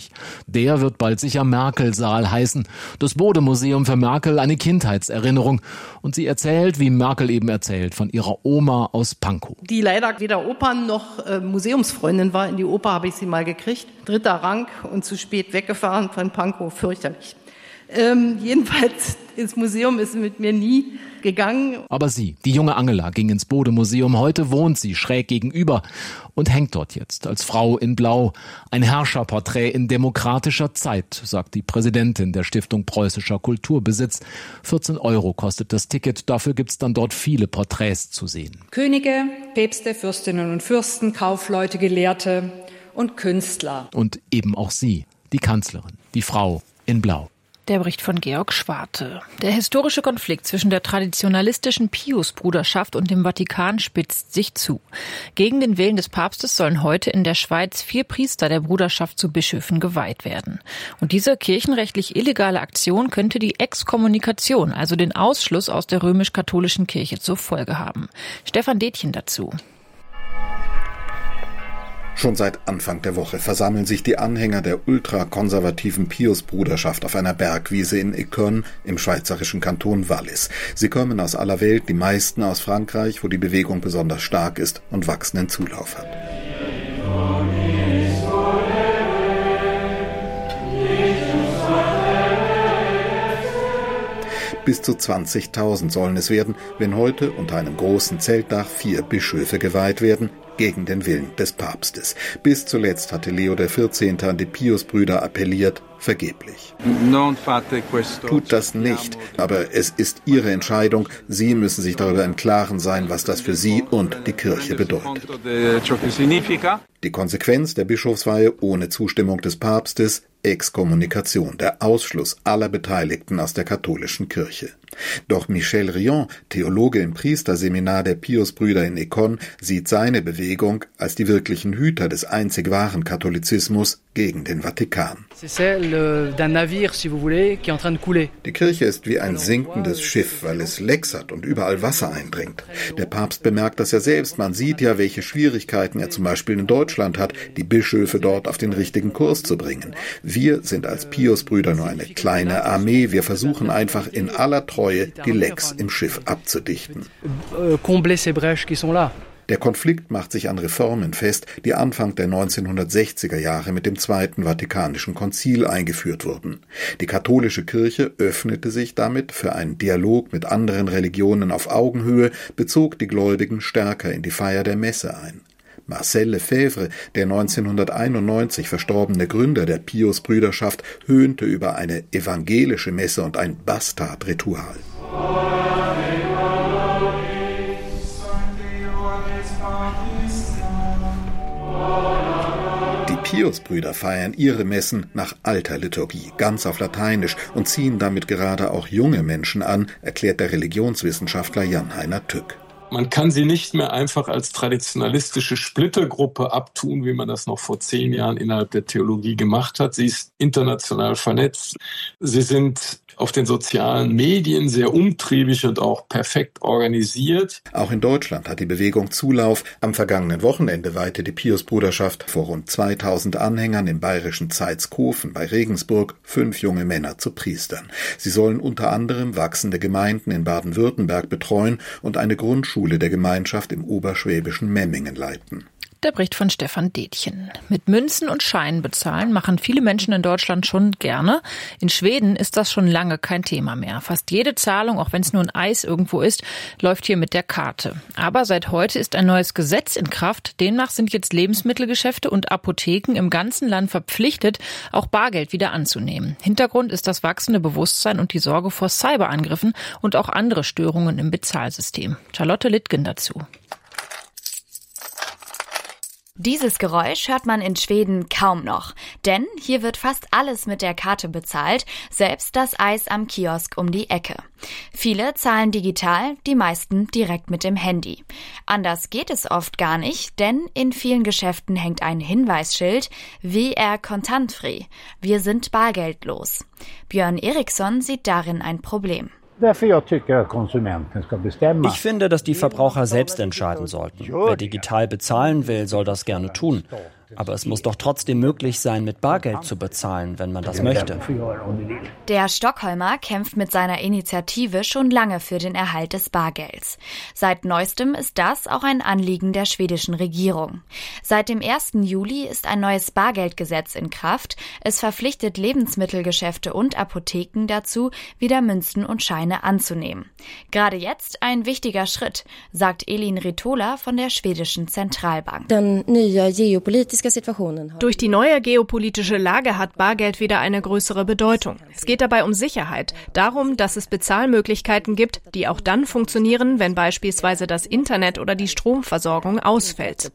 Der wird bald sicher Merkel-Saal heißen. Das Bode-Museum für Merkel eine Kindheitserinnerung. Und sie erzählt, wie Merkel eben erzählt, von ihrer Oma aus Pankow. Die leider weder Opern- noch äh, Museumsfreundin war. In die Oper habe ich sie mal gekriegt. Dritter Rang und zu spät weggefahren von Pankow. Fürchterlich. Ähm, jedenfalls, ins Museum ist sie mit mir nie gegangen. Aber sie, die junge Angela, ging ins Bode-Museum. Heute wohnt sie schräg gegenüber und hängt dort jetzt als Frau in Blau. Ein Herrscherporträt in demokratischer Zeit, sagt die Präsidentin der Stiftung Preußischer Kulturbesitz. vierzehn Euro kostet das Ticket. Dafür gibt's dann dort viele Porträts zu sehen. Könige, Päpste, Fürstinnen und Fürsten, Kaufleute, Gelehrte und Künstler. Und eben auch sie, die Kanzlerin, die Frau in Blau. Der Bericht von Georg Schwarte. Der historische Konflikt zwischen der traditionalistischen Pius-Bruderschaft und dem Vatikan spitzt sich zu. Gegen den Willen des Papstes sollen heute in der Schweiz vier Priester der Bruderschaft zu Bischöfen geweiht werden. Und diese kirchenrechtlich illegale Aktion könnte die Exkommunikation, also den Ausschluss aus der römisch-katholischen Kirche, zur Folge haben. Stefan Detjen dazu. Schon seit Anfang der Woche versammeln sich die Anhänger der ultrakonservativen Pius-Bruderschaft auf einer Bergwiese in Éconne im schweizerischen Kanton Wallis. Sie kommen aus aller Welt, die meisten aus Frankreich, wo die Bewegung besonders stark ist und wachsenden Zulauf hat. Bis zu zwanzigtausend sollen es werden, wenn heute unter einem großen Zeltdach vier Bischöfe geweiht werden, gegen den Willen des Papstes. Bis zuletzt hatte Leo der vierzehnte an die Pius-Brüder appelliert, vergeblich. Tut das nicht, aber es ist Ihre Entscheidung. Sie müssen sich darüber im Klaren sein, was das für Sie und die Kirche bedeutet. Die Konsequenz der Bischofsweihe ohne Zustimmung des Papstes: Exkommunikation, der Ausschluss aller Beteiligten aus der katholischen Kirche. Doch Michel Rion, Theologe im Priesterseminar der Pius-Brüder in Éconne, sieht seine Bewegung als die wirklichen Hüter des einzig wahren Katholizismus gegen den Vatikan. Die Kirche ist wie ein sinkendes Schiff, weil es Lecks hat und überall Wasser eindringt. Der Papst bemerkt das ja selbst. Man sieht ja, welche Schwierigkeiten er zum Beispiel in Deutschland hat, die Bischöfe dort auf den richtigen Kurs zu bringen. Wir sind als Pius-Brüder nur eine kleine Armee. Wir versuchen einfach in aller Treue die Lecks im Schiff abzudichten. Der Konflikt macht sich an Reformen fest, die Anfang der neunzehnhundertsechziger Jahre mit dem Zweiten Vatikanischen Konzil eingeführt wurden. Die katholische Kirche öffnete sich damit für einen Dialog mit anderen Religionen auf Augenhöhe, bezog die Gläubigen stärker in die Feier der Messe ein. Marcel Lefebvre, der neunzehnhunderteinundneunzig verstorbene Gründer der Pius-Brüderschaft, höhnte über eine evangelische Messe und ein Bastardritual. Die Pius-Brüder feiern ihre Messen nach alter Liturgie, ganz auf Lateinisch, und ziehen damit gerade auch junge Menschen an, erklärt der Religionswissenschaftler Jan-Heiner Tück. Man kann sie nicht mehr einfach als traditionalistische Splittergruppe abtun, wie man das noch vor zehn Jahren innerhalb der Theologie gemacht hat. Sie ist international vernetzt. Sie sind auf den sozialen Medien sehr umtriebig und auch perfekt organisiert. Auch in Deutschland hat die Bewegung Zulauf. Am vergangenen Wochenende weihte die Pius-Bruderschaft vor rund zweitausend Anhängern im bayerischen Zeitskofen bei Regensburg fünf junge Männer zu Priestern. Sie sollen unter anderem wachsende Gemeinden in Baden-Württemberg betreuen und eine Grundschule der Gemeinschaft im oberschwäbischen Memmingen leiten. Der Bericht von Stefan Detjen. Mit Münzen und Scheinen bezahlen machen viele Menschen in Deutschland schon gerne. In Schweden ist das schon lange kein Thema mehr. Fast jede Zahlung, auch wenn es nur ein Eis irgendwo ist, läuft hier mit der Karte. Aber seit heute ist ein neues Gesetz in Kraft. Demnach sind jetzt Lebensmittelgeschäfte und Apotheken im ganzen Land verpflichtet, auch Bargeld wieder anzunehmen. Hintergrund ist das wachsende Bewusstsein und die Sorge vor Cyberangriffen und auch andere Störungen im Bezahlsystem. Charlotte Littgen dazu. Dieses Geräusch hört man in Schweden kaum noch, denn hier wird fast alles mit der Karte bezahlt, selbst das Eis am Kiosk um die Ecke. Viele zahlen digital, die meisten direkt mit dem Handy. Anders geht es oft gar nicht, denn in vielen Geschäften hängt ein Hinweisschild, W R kontantfri, wir sind bargeldlos. Björn Eriksson sieht darin ein Problem. Ich finde, dass die Verbraucher selbst entscheiden sollten. Wer digital bezahlen will, soll das gerne tun. Aber es muss doch trotzdem möglich sein, mit Bargeld zu bezahlen, wenn man das möchte. Der Stockholmer kämpft mit seiner Initiative schon lange für den Erhalt des Bargelds. Seit neuestem ist das auch ein Anliegen der schwedischen Regierung. Seit dem ersten Juli ist ein neues Bargeldgesetz in Kraft. Es verpflichtet Lebensmittelgeschäfte und Apotheken dazu, wieder Münzen und Scheine anzunehmen. Gerade jetzt ein wichtiger Schritt, sagt Elin Ritola von der schwedischen Zentralbank. Durch die neue geopolitische Lage hat Bargeld wieder eine größere Bedeutung. Es geht dabei um Sicherheit, darum, dass es Bezahlmöglichkeiten gibt, die auch dann funktionieren, wenn beispielsweise das Internet oder die Stromversorgung ausfällt.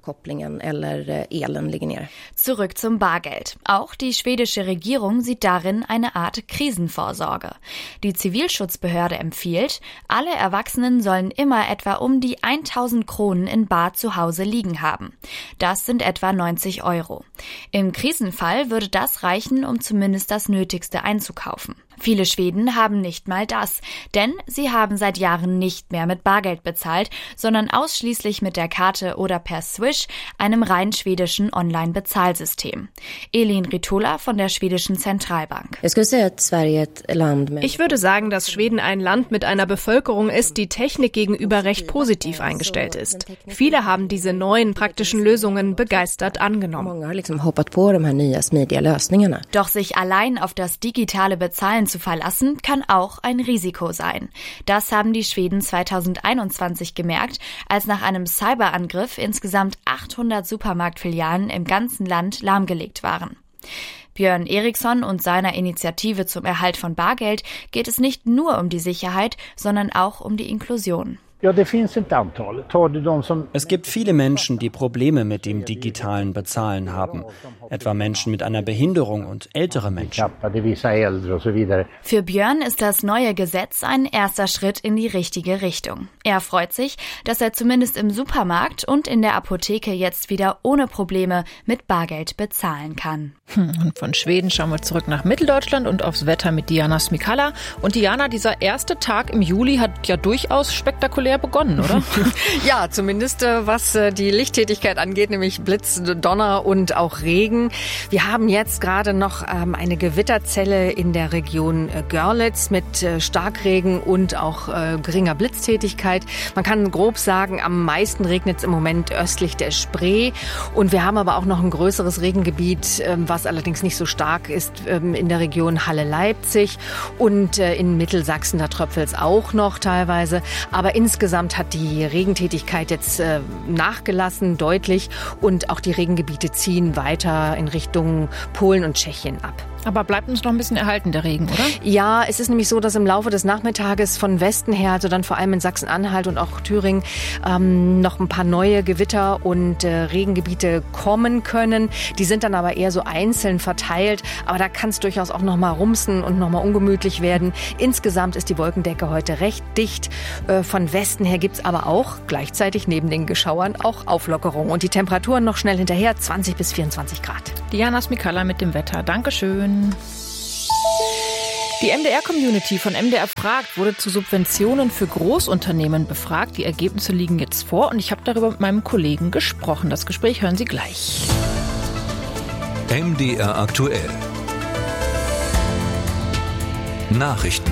Zurück zum Bargeld. Auch die schwedische Regierung sieht darin eine Art Krisenvorsorge. Die Zivilschutzbehörde empfiehlt, alle Erwachsenen sollen immer etwa um die tausend Kronen in Bar zu Hause liegen haben. Das sind etwa neunzig Euro. Im Krisenfall würde das reichen, um zumindest das Nötigste einzukaufen. Viele Schweden haben nicht mal das, denn sie haben seit Jahren nicht mehr mit Bargeld bezahlt, sondern ausschließlich mit der Karte oder per Swish, einem rein schwedischen Online-Bezahlsystem. Elin Ritola von der schwedischen Zentralbank. Ich würde sagen, dass Schweden ein Land mit einer Bevölkerung ist, die Technik gegenüber recht positiv eingestellt ist. Viele haben diese neuen praktischen Lösungen begeistert angenommen. Doch sich allein auf das digitale Bezahlen zu verlassen, kann auch ein Risiko sein. Das haben die Schweden zweitausendeinundzwanzig gemerkt, als nach einem Cyberangriff insgesamt achthundert Supermarktfilialen im ganzen Land lahmgelegt waren. Björn Eriksson und seiner Initiative zum Erhalt von Bargeld geht es nicht nur um die Sicherheit, sondern auch um die Inklusion. Es gibt viele Menschen, die Probleme mit dem digitalen Bezahlen haben, etwa Menschen mit einer Behinderung und ältere Menschen. Für Björn ist das neue Gesetz ein erster Schritt in die richtige Richtung. Er freut sich, dass er zumindest im Supermarkt und in der Apotheke jetzt wieder ohne Probleme mit Bargeld bezahlen kann. Und von Schweden schauen wir zurück nach Mitteldeutschland und aufs Wetter mit Diana Smikala. Und Diana, dieser erste Tag im Juli hat ja durchaus spektakulär ja begonnen, oder? Ja, zumindest äh, was äh, die Lichttätigkeit angeht, nämlich Blitz, Donner und auch Regen. Wir haben jetzt gerade noch ähm, eine Gewitterzelle in der Region äh, Görlitz mit äh, Starkregen und auch äh, geringer Blitztätigkeit. Man kann grob sagen, am meisten regnet es im Moment östlich der Spree. Und wir haben aber auch noch ein größeres Regengebiet, äh, was allerdings nicht so stark ist, äh, in der Region Halle-Leipzig. Und äh, in Mittelsachsen, da tröpfelt es auch noch teilweise. Aber insgesamt hat die Regentätigkeit jetzt äh, nachgelassen, deutlich. Und auch die Regengebiete ziehen weiter in Richtung Polen und Tschechien ab. Aber bleibt uns noch ein bisschen erhalten, der Regen, oder? Ja, es ist nämlich so, dass im Laufe des Nachmittages von Westen her, also dann vor allem in Sachsen-Anhalt und auch Thüringen, ähm, noch ein paar neue Gewitter und äh, Regengebiete kommen können. Die sind dann aber eher so einzeln verteilt. Aber da kann es durchaus auch noch mal rumsen und noch mal ungemütlich werden. Insgesamt ist die Wolkendecke heute recht dicht. Äh, von Westen her gibt's aber auch gleichzeitig neben den Geschauern auch Auflockerung. Und die Temperaturen noch schnell hinterher, zwanzig bis vierundzwanzig Grad. Diana Smikala mit dem Wetter. Dankeschön. Die M D R-Community von M D R fragt wurde zu Subventionen für Großunternehmen befragt. Die Ergebnisse liegen jetzt vor und ich habe darüber mit meinem Kollegen gesprochen. Das Gespräch hören Sie gleich. M D R aktuell. Nachrichten.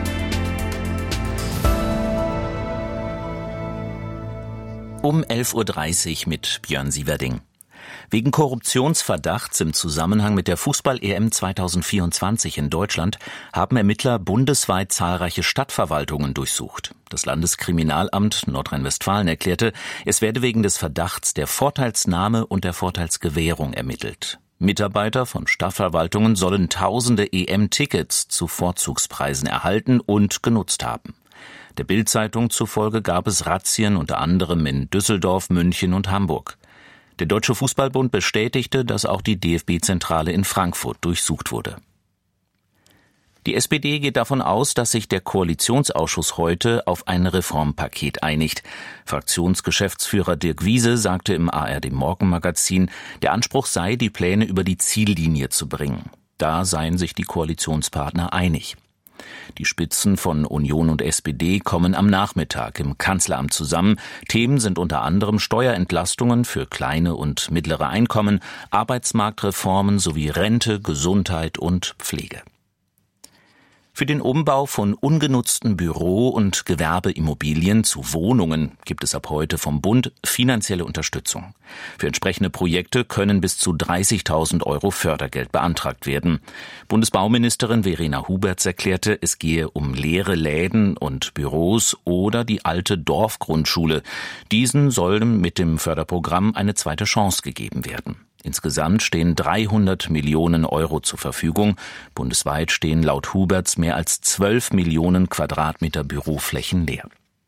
Um elf Uhr dreißig mit Björn Sieverding. Wegen Korruptionsverdachts im Zusammenhang mit der Fußball-E M zweitausendvierundzwanzig in Deutschland haben Ermittler bundesweit zahlreiche Stadtverwaltungen durchsucht. Das Landeskriminalamt Nordrhein-Westfalen erklärte, es werde wegen des Verdachts der Vorteilsnahme und der Vorteilsgewährung ermittelt. Mitarbeiter von Stadtverwaltungen sollen tausende E M-Tickets zu Vorzugspreisen erhalten und genutzt haben. Der Bild-Zeitung zufolge gab es Razzien unter anderem in Düsseldorf, München und Hamburg. Der Deutsche Fußballbund bestätigte, dass auch die D F B-Zentrale in Frankfurt durchsucht wurde. Die S P D geht davon aus, dass sich der Koalitionsausschuss heute auf ein Reformpaket einigt. Fraktionsgeschäftsführer Dirk Wiese sagte im A R D-Morgenmagazin, der Anspruch sei, die Pläne über die Ziellinie zu bringen. Da seien sich die Koalitionspartner einig. Die Spitzen von Union und S P D kommen am Nachmittag im Kanzleramt zusammen. Themen sind unter anderem Steuerentlastungen für kleine und mittlere Einkommen, Arbeitsmarktreformen sowie Rente, Gesundheit und Pflege. Für den Umbau von ungenutzten Büro- und Gewerbeimmobilien zu Wohnungen gibt es ab heute vom Bund finanzielle Unterstützung. Für entsprechende Projekte können bis zu dreißigtausend Euro Fördergeld beantragt werden. Bundesbauministerin Verena Huberts erklärte, es gehe um leere Läden und Büros oder die alte Dorfgrundschule. Diesen sollen mit dem Förderprogramm eine zweite Chance gegeben werden. Insgesamt stehen dreihundert Millionen Euro zur Verfügung. Bundesweit stehen laut Huberts mehr als zwölf Millionen Quadratmeter Büroflächen leer.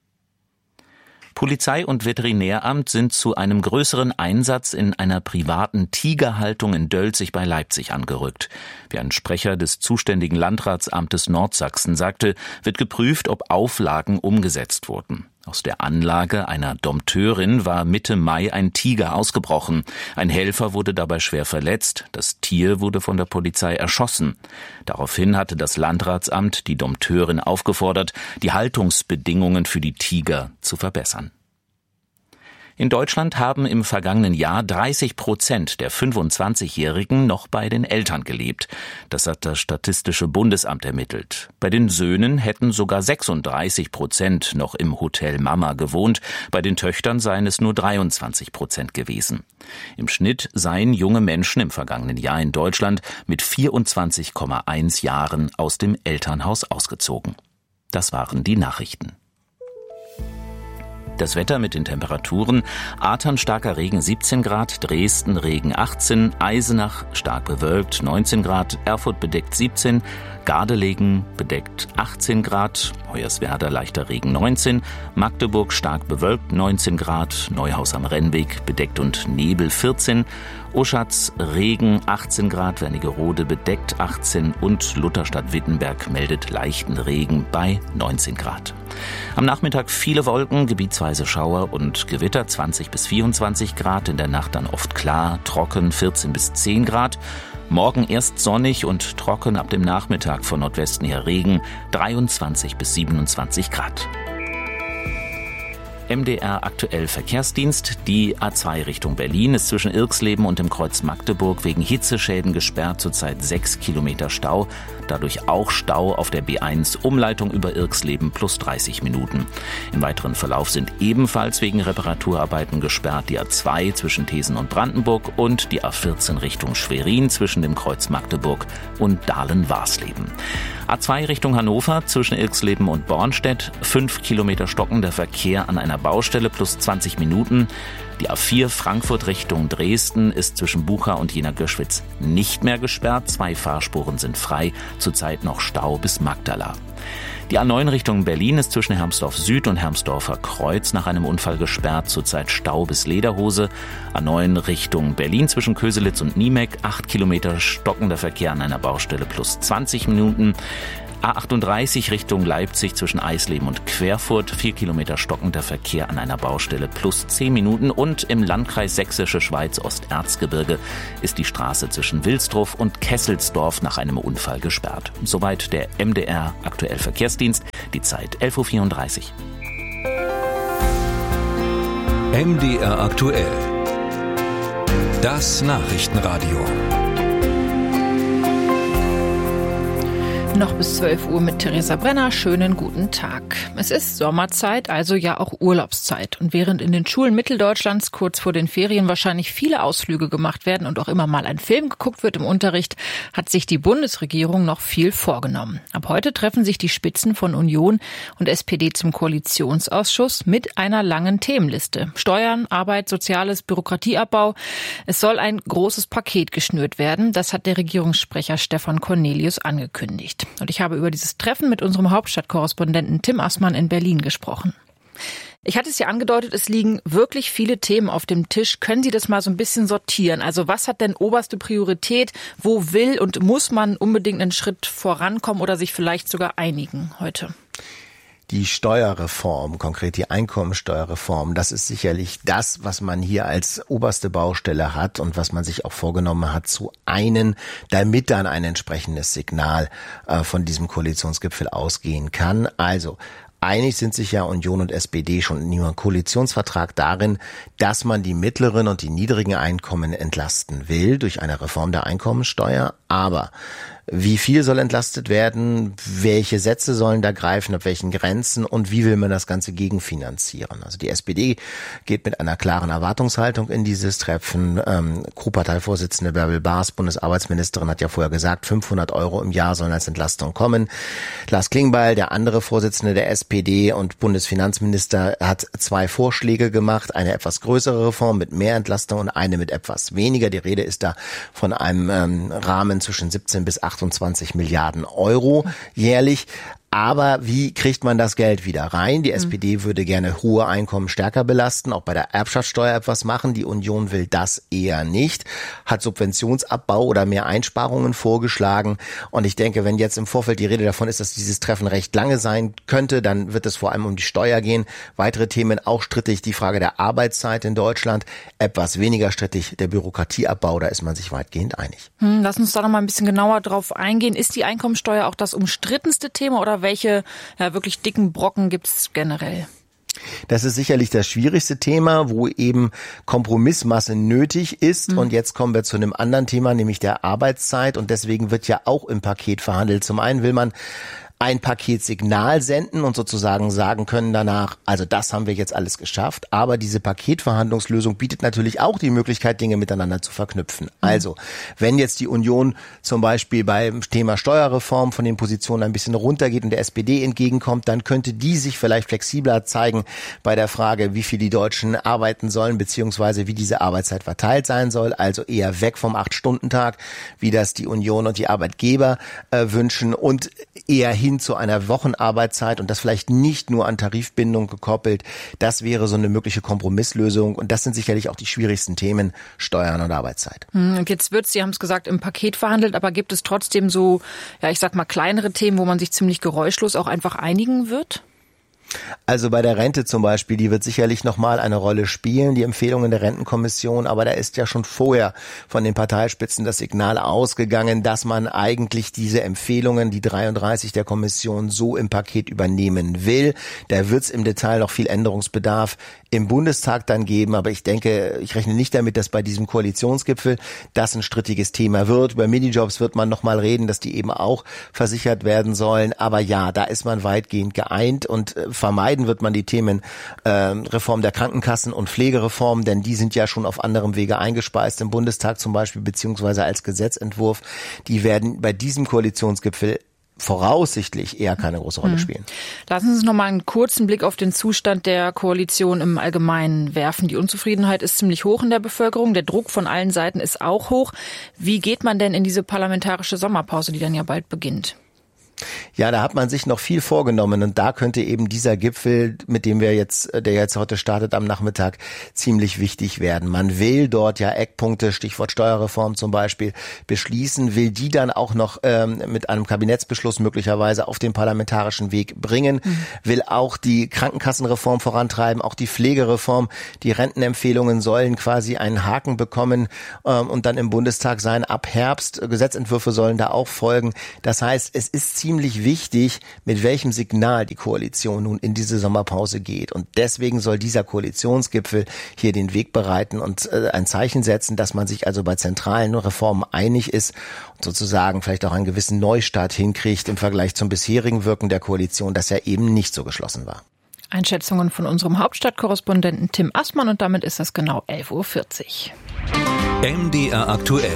Polizei und Veterinäramt sind zu einem größeren Einsatz in einer privaten Tigerhaltung in Dölzig bei Leipzig angerückt. Wie ein Sprecher des zuständigen Landratsamtes Nordsachsen sagte, wird geprüft, ob Auflagen umgesetzt wurden. Aus der Anlage einer Dompteurin war Mitte Mai ein Tiger ausgebrochen. Ein Helfer wurde dabei schwer verletzt. Das Tier wurde von der Polizei erschossen. Daraufhin hatte das Landratsamt die Dompteurin aufgefordert, die Haltungsbedingungen für die Tiger zu verbessern. In Deutschland haben im vergangenen Jahr dreißig Prozent der fünfundzwanzigjährigen noch bei den Eltern gelebt. Das hat das Statistische Bundesamt ermittelt. Bei den Söhnen hätten sogar sechsunddreißig Prozent noch im Hotel Mama gewohnt. Bei den Töchtern seien es nur dreiundzwanzig Prozent gewesen. Im Schnitt seien junge Menschen im vergangenen Jahr in Deutschland mit vierundzwanzig Komma eins Jahren aus dem Elternhaus ausgezogen. Das waren die Nachrichten. Das Wetter mit den Temperaturen: Athern starker Regen siebzehn Grad, Dresden Regen achtzehn, Eisenach stark bewölkt neunzehn Grad, Erfurt bedeckt siebzehn, Gardelegen bedeckt achtzehn Grad, Hoyerswerda leichter Regen neunzehn, Magdeburg stark bewölkt neunzehn Grad, Neuhaus am Rennweg bedeckt und Nebel vierzehn, Oschatz Regen achtzehn Grad, Wernigerode bedeckt achtzehn und Lutherstadt-Wittenberg meldet leichten Regen bei neunzehn Grad. Am Nachmittag viele Wolken, gebietsweise Schauer und Gewitter zwanzig bis vierundzwanzig Grad, in der Nacht dann oft klar, trocken vierzehn bis zehn Grad. Morgen erst sonnig und trocken, ab dem Nachmittag von Nordwesten her Regen, dreiundzwanzig bis siebenundzwanzig Grad. M D R aktuell Verkehrsdienst. Die A zwei Richtung Berlin ist zwischen Irxleben und dem Kreuz Magdeburg wegen Hitzeschäden gesperrt, zurzeit sechs Kilometer Stau. Dadurch auch Stau auf der B eins Umleitung über Irxleben plus dreißig Minuten. Im weiteren Verlauf sind ebenfalls wegen Reparaturarbeiten gesperrt die A zwei zwischen Thesen und Brandenburg und die A vierzehn Richtung Schwerin zwischen dem Kreuz Magdeburg und Dahlen-Warsleben. A zwei Richtung Hannover zwischen Irxleben und Bornstedt, fünf Kilometer stockender Verkehr an einer Baustelle plus zwanzig Minuten. Die A vier Frankfurt Richtung Dresden ist zwischen Bucha und Jena-Göschwitz nicht mehr gesperrt. Zwei Fahrspuren sind frei, zurzeit noch Stau bis Magdala. Die A neun Richtung Berlin ist zwischen Hermsdorf Süd und Hermsdorfer Kreuz nach einem Unfall gesperrt, zurzeit Stau bis Lederhose. A neun Richtung Berlin zwischen Köselitz und Niemek, acht Kilometer stockender Verkehr an einer Baustelle plus zwanzig Minuten. A achtunddreißig Richtung Leipzig zwischen Eisleben und Querfurt, vier Kilometer stockender Verkehr an einer Baustelle plus zehn Minuten. Und im Landkreis Sächsische Schweiz Osterzgebirge ist die Straße zwischen Wilsdruff und Kesselsdorf nach einem Unfall gesperrt. Soweit der M D R aktuell Verkehrsdienst, die Zeit elf Uhr vierunddreißig. M D R aktuell. Das Nachrichtenradio. Noch bis zwölf Uhr mit Theresa Brenner. Schönen guten Tag. Es ist Sommerzeit, also ja auch Urlaubszeit. Und während in den Schulen Mitteldeutschlands kurz vor den Ferien wahrscheinlich viele Ausflüge gemacht werden und auch immer mal ein Film geguckt wird im Unterricht, hat sich die Bundesregierung noch viel vorgenommen. Ab heute treffen sich die Spitzen von Union und S P D zum Koalitionsausschuss mit einer langen Themenliste. Steuern, Arbeit, Soziales, Bürokratieabbau. Es soll ein großes Paket geschnürt werden. Das hat der Regierungssprecher Stefan Cornelius angekündigt. Und ich habe über dieses Treffen mit unserem Hauptstadtkorrespondenten Tim Assmann in Berlin gesprochen. Ich hatte es ja angedeutet, es liegen wirklich viele Themen auf dem Tisch. Können Sie das mal so ein bisschen sortieren? Also was hat denn oberste Priorität? Wo will und muss man unbedingt einen Schritt vorankommen oder sich vielleicht sogar einigen heute? Die Steuerreform, konkret die Einkommensteuerreform, das ist sicherlich das, was man hier als oberste Baustelle hat und was man sich auch vorgenommen hat zu einen, damit dann ein entsprechendes Signal äh, von diesem Koalitionsgipfel ausgehen kann. Also einig sind sich ja Union und S P D schon in ihrem Koalitionsvertrag darin, dass man die mittleren und die niedrigen Einkommen entlasten will durch eine Reform der Einkommensteuer. Aber wie viel soll entlastet werden? Welche Sätze sollen da greifen? Ab welchen Grenzen? Und wie will man das Ganze gegenfinanzieren? Also die S P D geht mit einer klaren Erwartungshaltung in dieses Treffen. Ähm, Co-Parteivorsitzende Bärbel Baas, Bundesarbeitsministerin, hat ja vorher gesagt, fünfhundert Euro im Jahr sollen als Entlastung kommen. Lars Klingbeil, der andere Vorsitzende der S P D und Bundesfinanzminister, hat zwei Vorschläge gemacht. Eine etwas größere Reform mit mehr Entlastung und eine mit etwas weniger. Die Rede ist da von einem ähm, Rahmen zwischen siebzehn bis achtundzwanzig Milliarden Euro jährlich. Aber wie kriegt man das Geld wieder rein? Die S P D würde gerne hohe Einkommen stärker belasten, auch bei der Erbschaftssteuer etwas machen. Die Union will das eher nicht, hat Subventionsabbau oder mehr Einsparungen vorgeschlagen. Und ich denke, wenn jetzt im Vorfeld die Rede davon ist, dass dieses Treffen recht lange sein könnte, dann wird es vor allem um die Steuer gehen. Weitere Themen auch strittig, die Frage der Arbeitszeit in Deutschland, etwas weniger strittig der Bürokratieabbau, da ist man sich weitgehend einig. Hm, lass uns da noch mal ein bisschen genauer drauf eingehen. Ist die Einkommensteuer auch das umstrittenste Thema oder welche ja, wirklich dicken Brocken gibt es generell? Das ist sicherlich das schwierigste Thema, wo eben Kompromissmasse nötig ist. Mhm. Und jetzt kommen wir zu einem anderen Thema, nämlich der Arbeitszeit. Und deswegen wird ja auch im Paket verhandelt. Zum einen will man ein Paketsignal senden und sozusagen sagen können danach, also das haben wir jetzt alles geschafft. Aber diese Paketverhandlungslösung bietet natürlich auch die Möglichkeit, Dinge miteinander zu verknüpfen. Mhm. Also, wenn jetzt die Union zum Beispiel beim Thema Steuerreform von den Positionen ein bisschen runtergeht und der S P D entgegenkommt, dann könnte die sich vielleicht flexibler zeigen bei der Frage, wie viel die Deutschen arbeiten sollen, beziehungsweise wie diese Arbeitszeit verteilt sein soll. Also eher weg vom acht-Stunden-Tag, wie das die Union und die Arbeitgeber äh, wünschen, und eher hin zu einer Wochenarbeitszeit und das vielleicht nicht nur an Tarifbindung gekoppelt. Das wäre so eine mögliche Kompromisslösung und das sind sicherlich auch die schwierigsten Themen, Steuern und Arbeitszeit. Und jetzt wird, Sie haben es gesagt, im Paket verhandelt, aber gibt es trotzdem so, ja ich sag mal, kleinere Themen, wo man sich ziemlich geräuschlos auch einfach einigen wird? Also bei der Rente zum Beispiel, die wird sicherlich nochmal eine Rolle spielen, die Empfehlungen der Rentenkommission, aber da ist ja schon vorher von den Parteispitzen das Signal ausgegangen, dass man eigentlich diese Empfehlungen, die dreiunddreißig der Kommission, so im Paket übernehmen will. Da wird es im Detail noch viel Änderungsbedarf im Bundestag dann geben, aber ich denke, ich rechne nicht damit, dass bei diesem Koalitionsgipfel das ein strittiges Thema wird. Über Minijobs wird man nochmal reden, dass die eben auch versichert werden sollen, aber ja, da ist man weitgehend geeint und vermeiden wird man die Themen äh, Reform der Krankenkassen und Pflegereform, denn die sind ja schon auf anderem Wege eingespeist im Bundestag zum Beispiel, beziehungsweise als Gesetzentwurf. Die werden bei diesem Koalitionsgipfel voraussichtlich eher keine große Rolle spielen. Lassen Sie uns noch mal einen kurzen Blick auf den Zustand der Koalition im Allgemeinen werfen. Die Unzufriedenheit ist ziemlich hoch in der Bevölkerung. Der Druck von allen Seiten ist auch hoch. Wie geht man denn in diese parlamentarische Sommerpause, die dann ja bald beginnt? Ja, da hat man sich noch viel vorgenommen und da könnte eben dieser Gipfel, mit dem wir jetzt, der jetzt heute startet am Nachmittag, ziemlich wichtig werden. Man will dort ja Eckpunkte, Stichwort Steuerreform zum Beispiel, beschließen, will die dann auch noch ähm, mit einem Kabinettsbeschluss möglicherweise auf den parlamentarischen Weg bringen, mhm. will auch die Krankenkassenreform vorantreiben, auch die Pflegereform, die Rentenempfehlungen sollen quasi einen Haken bekommen ähm, und dann im Bundestag sein ab Herbst. Gesetzentwürfe sollen da auch folgen. Das heißt, es ist ziemlich ziemlich wichtig, mit welchem Signal die Koalition nun in diese Sommerpause geht. Und deswegen soll dieser Koalitionsgipfel hier den Weg bereiten und äh, ein Zeichen setzen, dass man sich also bei zentralen Reformen einig ist und sozusagen vielleicht auch einen gewissen Neustart hinkriegt im Vergleich zum bisherigen Wirken der Koalition, das ja eben nicht so geschlossen war. Einschätzungen von unserem Hauptstadtkorrespondenten Tim Assmann und damit ist das genau elf Uhr vierzig. M D R aktuell.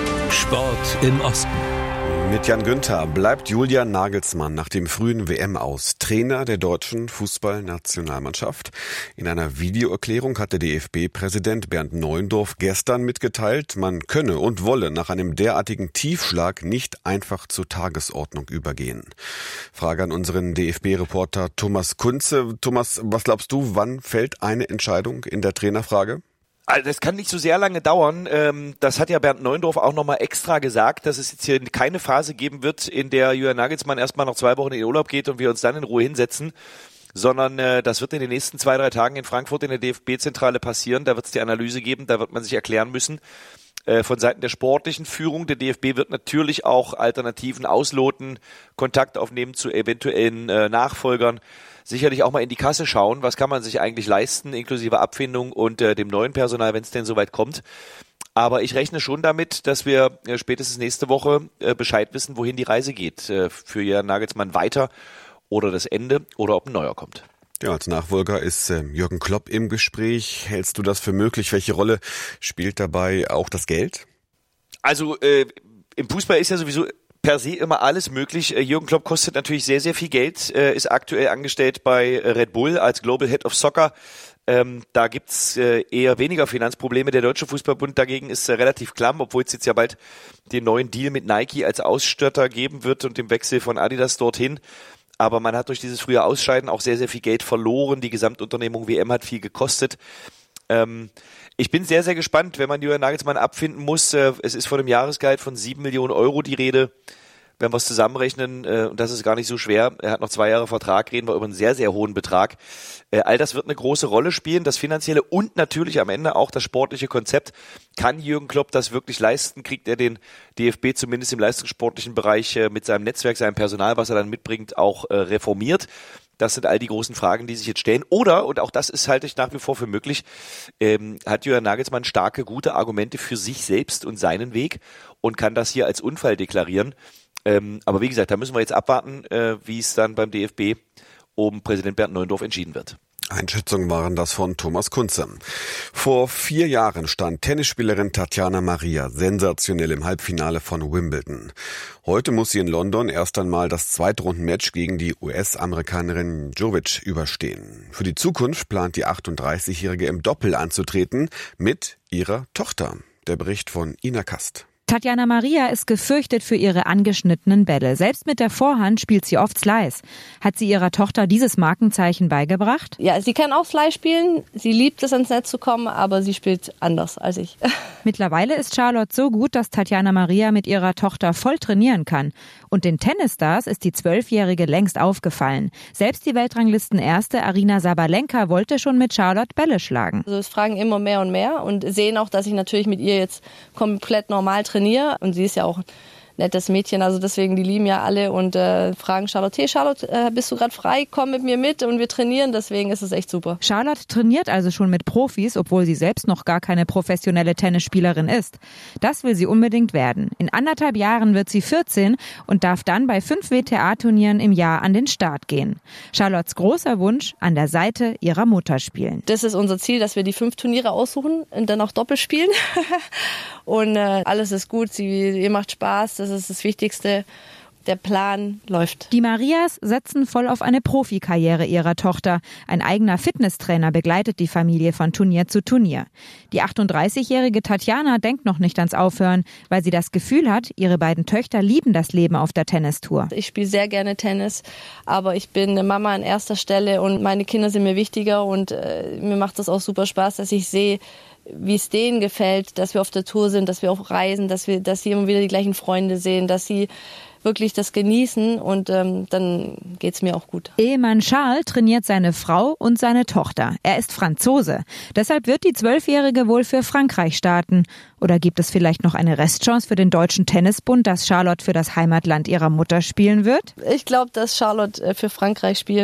Sport im Osten. Mit Jan Günther bleibt Julian Nagelsmann nach dem frühen W M-Aus Trainer der deutschen Fußballnationalmannschaft. In einer Videoerklärung hat der D F B-Präsident Bernd Neuendorf gestern mitgeteilt, man könne und wolle nach einem derartigen Tiefschlag nicht einfach zur Tagesordnung übergehen. Frage an unseren D F B-Reporter Thomas Kunze. Thomas, was glaubst du, wann fällt eine Entscheidung in der Trainerfrage? Also das kann nicht so sehr lange dauern. Das hat ja Bernd Neuendorf auch nochmal extra gesagt, dass es jetzt hier keine Phase geben wird, in der Julian Nagelsmann erstmal noch zwei Wochen in den Urlaub geht und wir uns dann in Ruhe hinsetzen, sondern das wird in den nächsten zwei, drei Tagen in Frankfurt in der D F B-Zentrale passieren. Da wird es die Analyse geben, da wird man sich erklären müssen. Von Seiten der sportlichen Führung, der D F B wird natürlich auch Alternativen ausloten, Kontakt aufnehmen zu eventuellen Nachfolgern. Sicherlich auch mal in die Kasse schauen, was kann man sich eigentlich leisten, inklusive Abfindung und äh, dem neuen Personal, wenn es denn soweit kommt. Aber ich rechne schon damit, dass wir äh, spätestens nächste Woche äh, Bescheid wissen, wohin die Reise geht. Äh, für Julian Nagelsmann weiter oder das Ende oder ob ein neuer kommt. Ja, als Nachfolger ist äh, Jürgen Klopp im Gespräch. Hältst du das für möglich? Welche Rolle spielt dabei auch das Geld? Also äh, im Fußball ist ja sowieso per se immer alles möglich. Jürgen Klopp kostet natürlich sehr, sehr viel Geld, ist aktuell angestellt bei Red Bull als Global Head of Soccer. Ähm, da gibt's äh, eher weniger Finanzprobleme. Der Deutsche Fußballbund dagegen ist äh, relativ klamm, obwohl es jetzt ja bald den neuen Deal mit Nike als Ausstatter geben wird und dem Wechsel von Adidas dorthin. Aber man hat durch dieses frühe Ausscheiden auch sehr, sehr viel Geld verloren. Die Gesamtunternehmung W M hat viel gekostet. Ähm, ich bin sehr, sehr gespannt, wenn man Julian Nagelsmann abfinden muss. Äh, es ist von einem Jahresgehalt von sieben Millionen Euro die Rede. Wenn wir es zusammenrechnen, äh, und das ist gar nicht so schwer, er hat noch zwei Jahre Vertrag, reden wir über einen sehr, sehr hohen Betrag. Äh, all das wird eine große Rolle spielen, das Finanzielle und natürlich am Ende auch das sportliche Konzept. Kann Jürgen Klopp das wirklich leisten? Kriegt er den D F B zumindest im leistungssportlichen Bereich äh, mit seinem Netzwerk, seinem Personal, was er dann mitbringt, auch äh, reformiert? Das sind all die großen Fragen, die sich jetzt stellen. Oder, und auch das ist halte ich nach wie vor für möglich, ähm, hat Julian Nagelsmann starke, gute Argumente für sich selbst und seinen Weg und kann das hier als Unfall deklarieren. Ähm, aber wie gesagt, da müssen wir jetzt abwarten, äh, wie es dann beim D F B um Präsident Bernd Neuendorf entschieden wird. Einschätzungen waren das von Thomas Kunze. Vor vier Jahren stand Tennisspielerin Tatjana Maria sensationell im Halbfinale von Wimbledon. Heute muss sie in London erst einmal das Zweitrundenmatch gegen die U S-Amerikanerin Djokovic überstehen. Für die Zukunft plant die achtunddreißigjährige im Doppel anzutreten mit ihrer Tochter. Der Bericht von Ina Kast. Tatjana Maria ist gefürchtet für ihre angeschnittenen Bälle. Selbst mit der Vorhand spielt sie oft Slice. Hat sie ihrer Tochter dieses Markenzeichen beigebracht? Ja, sie kann auch Slice spielen. Sie liebt es, ans Netz zu kommen, aber sie spielt anders als ich. Mittlerweile ist Charlotte so gut, dass Tatjana Maria mit ihrer Tochter voll trainieren kann. Und den Tennisstars ist die Zwölfjährige längst aufgefallen. Selbst die Weltranglistenerste Aryna Sabalenka wollte schon mit Charlotte Bälle schlagen. Also es fragen immer mehr und mehr und sehen auch, dass ich natürlich mit ihr jetzt komplett normal trainiere. Und sie ist ja auch ein nettes Mädchen, also deswegen, die lieben ja alle und äh, fragen Charlotte, hey Charlotte, äh, bist du gerade frei, komm mit mir mit und wir trainieren, deswegen ist es echt super. Charlotte trainiert also schon mit Profis, obwohl sie selbst noch gar keine professionelle Tennisspielerin ist. Das will sie unbedingt werden. In anderthalb Jahren wird sie vierzehn und darf dann bei fünf W T A-Turnieren im Jahr an den Start gehen. Charlottes großer Wunsch, an der Seite ihrer Mutter spielen. Das ist unser Ziel, dass wir die fünf Turniere aussuchen und dann auch Doppel spielen. Und äh, alles ist gut, sie, ihr macht Spaß, das ist das Wichtigste. Der Plan läuft. Die Marias setzen voll auf eine Profikarriere ihrer Tochter. Ein eigener Fitnesstrainer begleitet die Familie von Turnier zu Turnier. Die achtunddreißigjährige Tatjana denkt noch nicht ans Aufhören, weil sie das Gefühl hat, ihre beiden Töchter lieben das Leben auf der Tennistour. Ich spiele sehr gerne Tennis, aber ich bin eine Mama an erster Stelle und meine Kinder sind mir wichtiger und äh, mir macht das auch super Spaß, dass ich sehe, wie es denen gefällt, dass wir auf der Tour sind, dass wir auch reisen, dass wir, dass sie immer wieder die gleichen Freunde sehen, dass sie wirklich das genießen und ähm, dann geht's mir auch gut. Ehemann Charles trainiert seine Frau und seine Tochter. Er ist Franzose. Deshalb wird die Zwölfjährige wohl für Frankreich starten. Oder gibt es vielleicht noch eine Restchance für den Deutschen Tennisbund, dass Charlotte für das Heimatland ihrer Mutter spielen wird? Ich glaube, dass Charlotte für Frankreich spielt.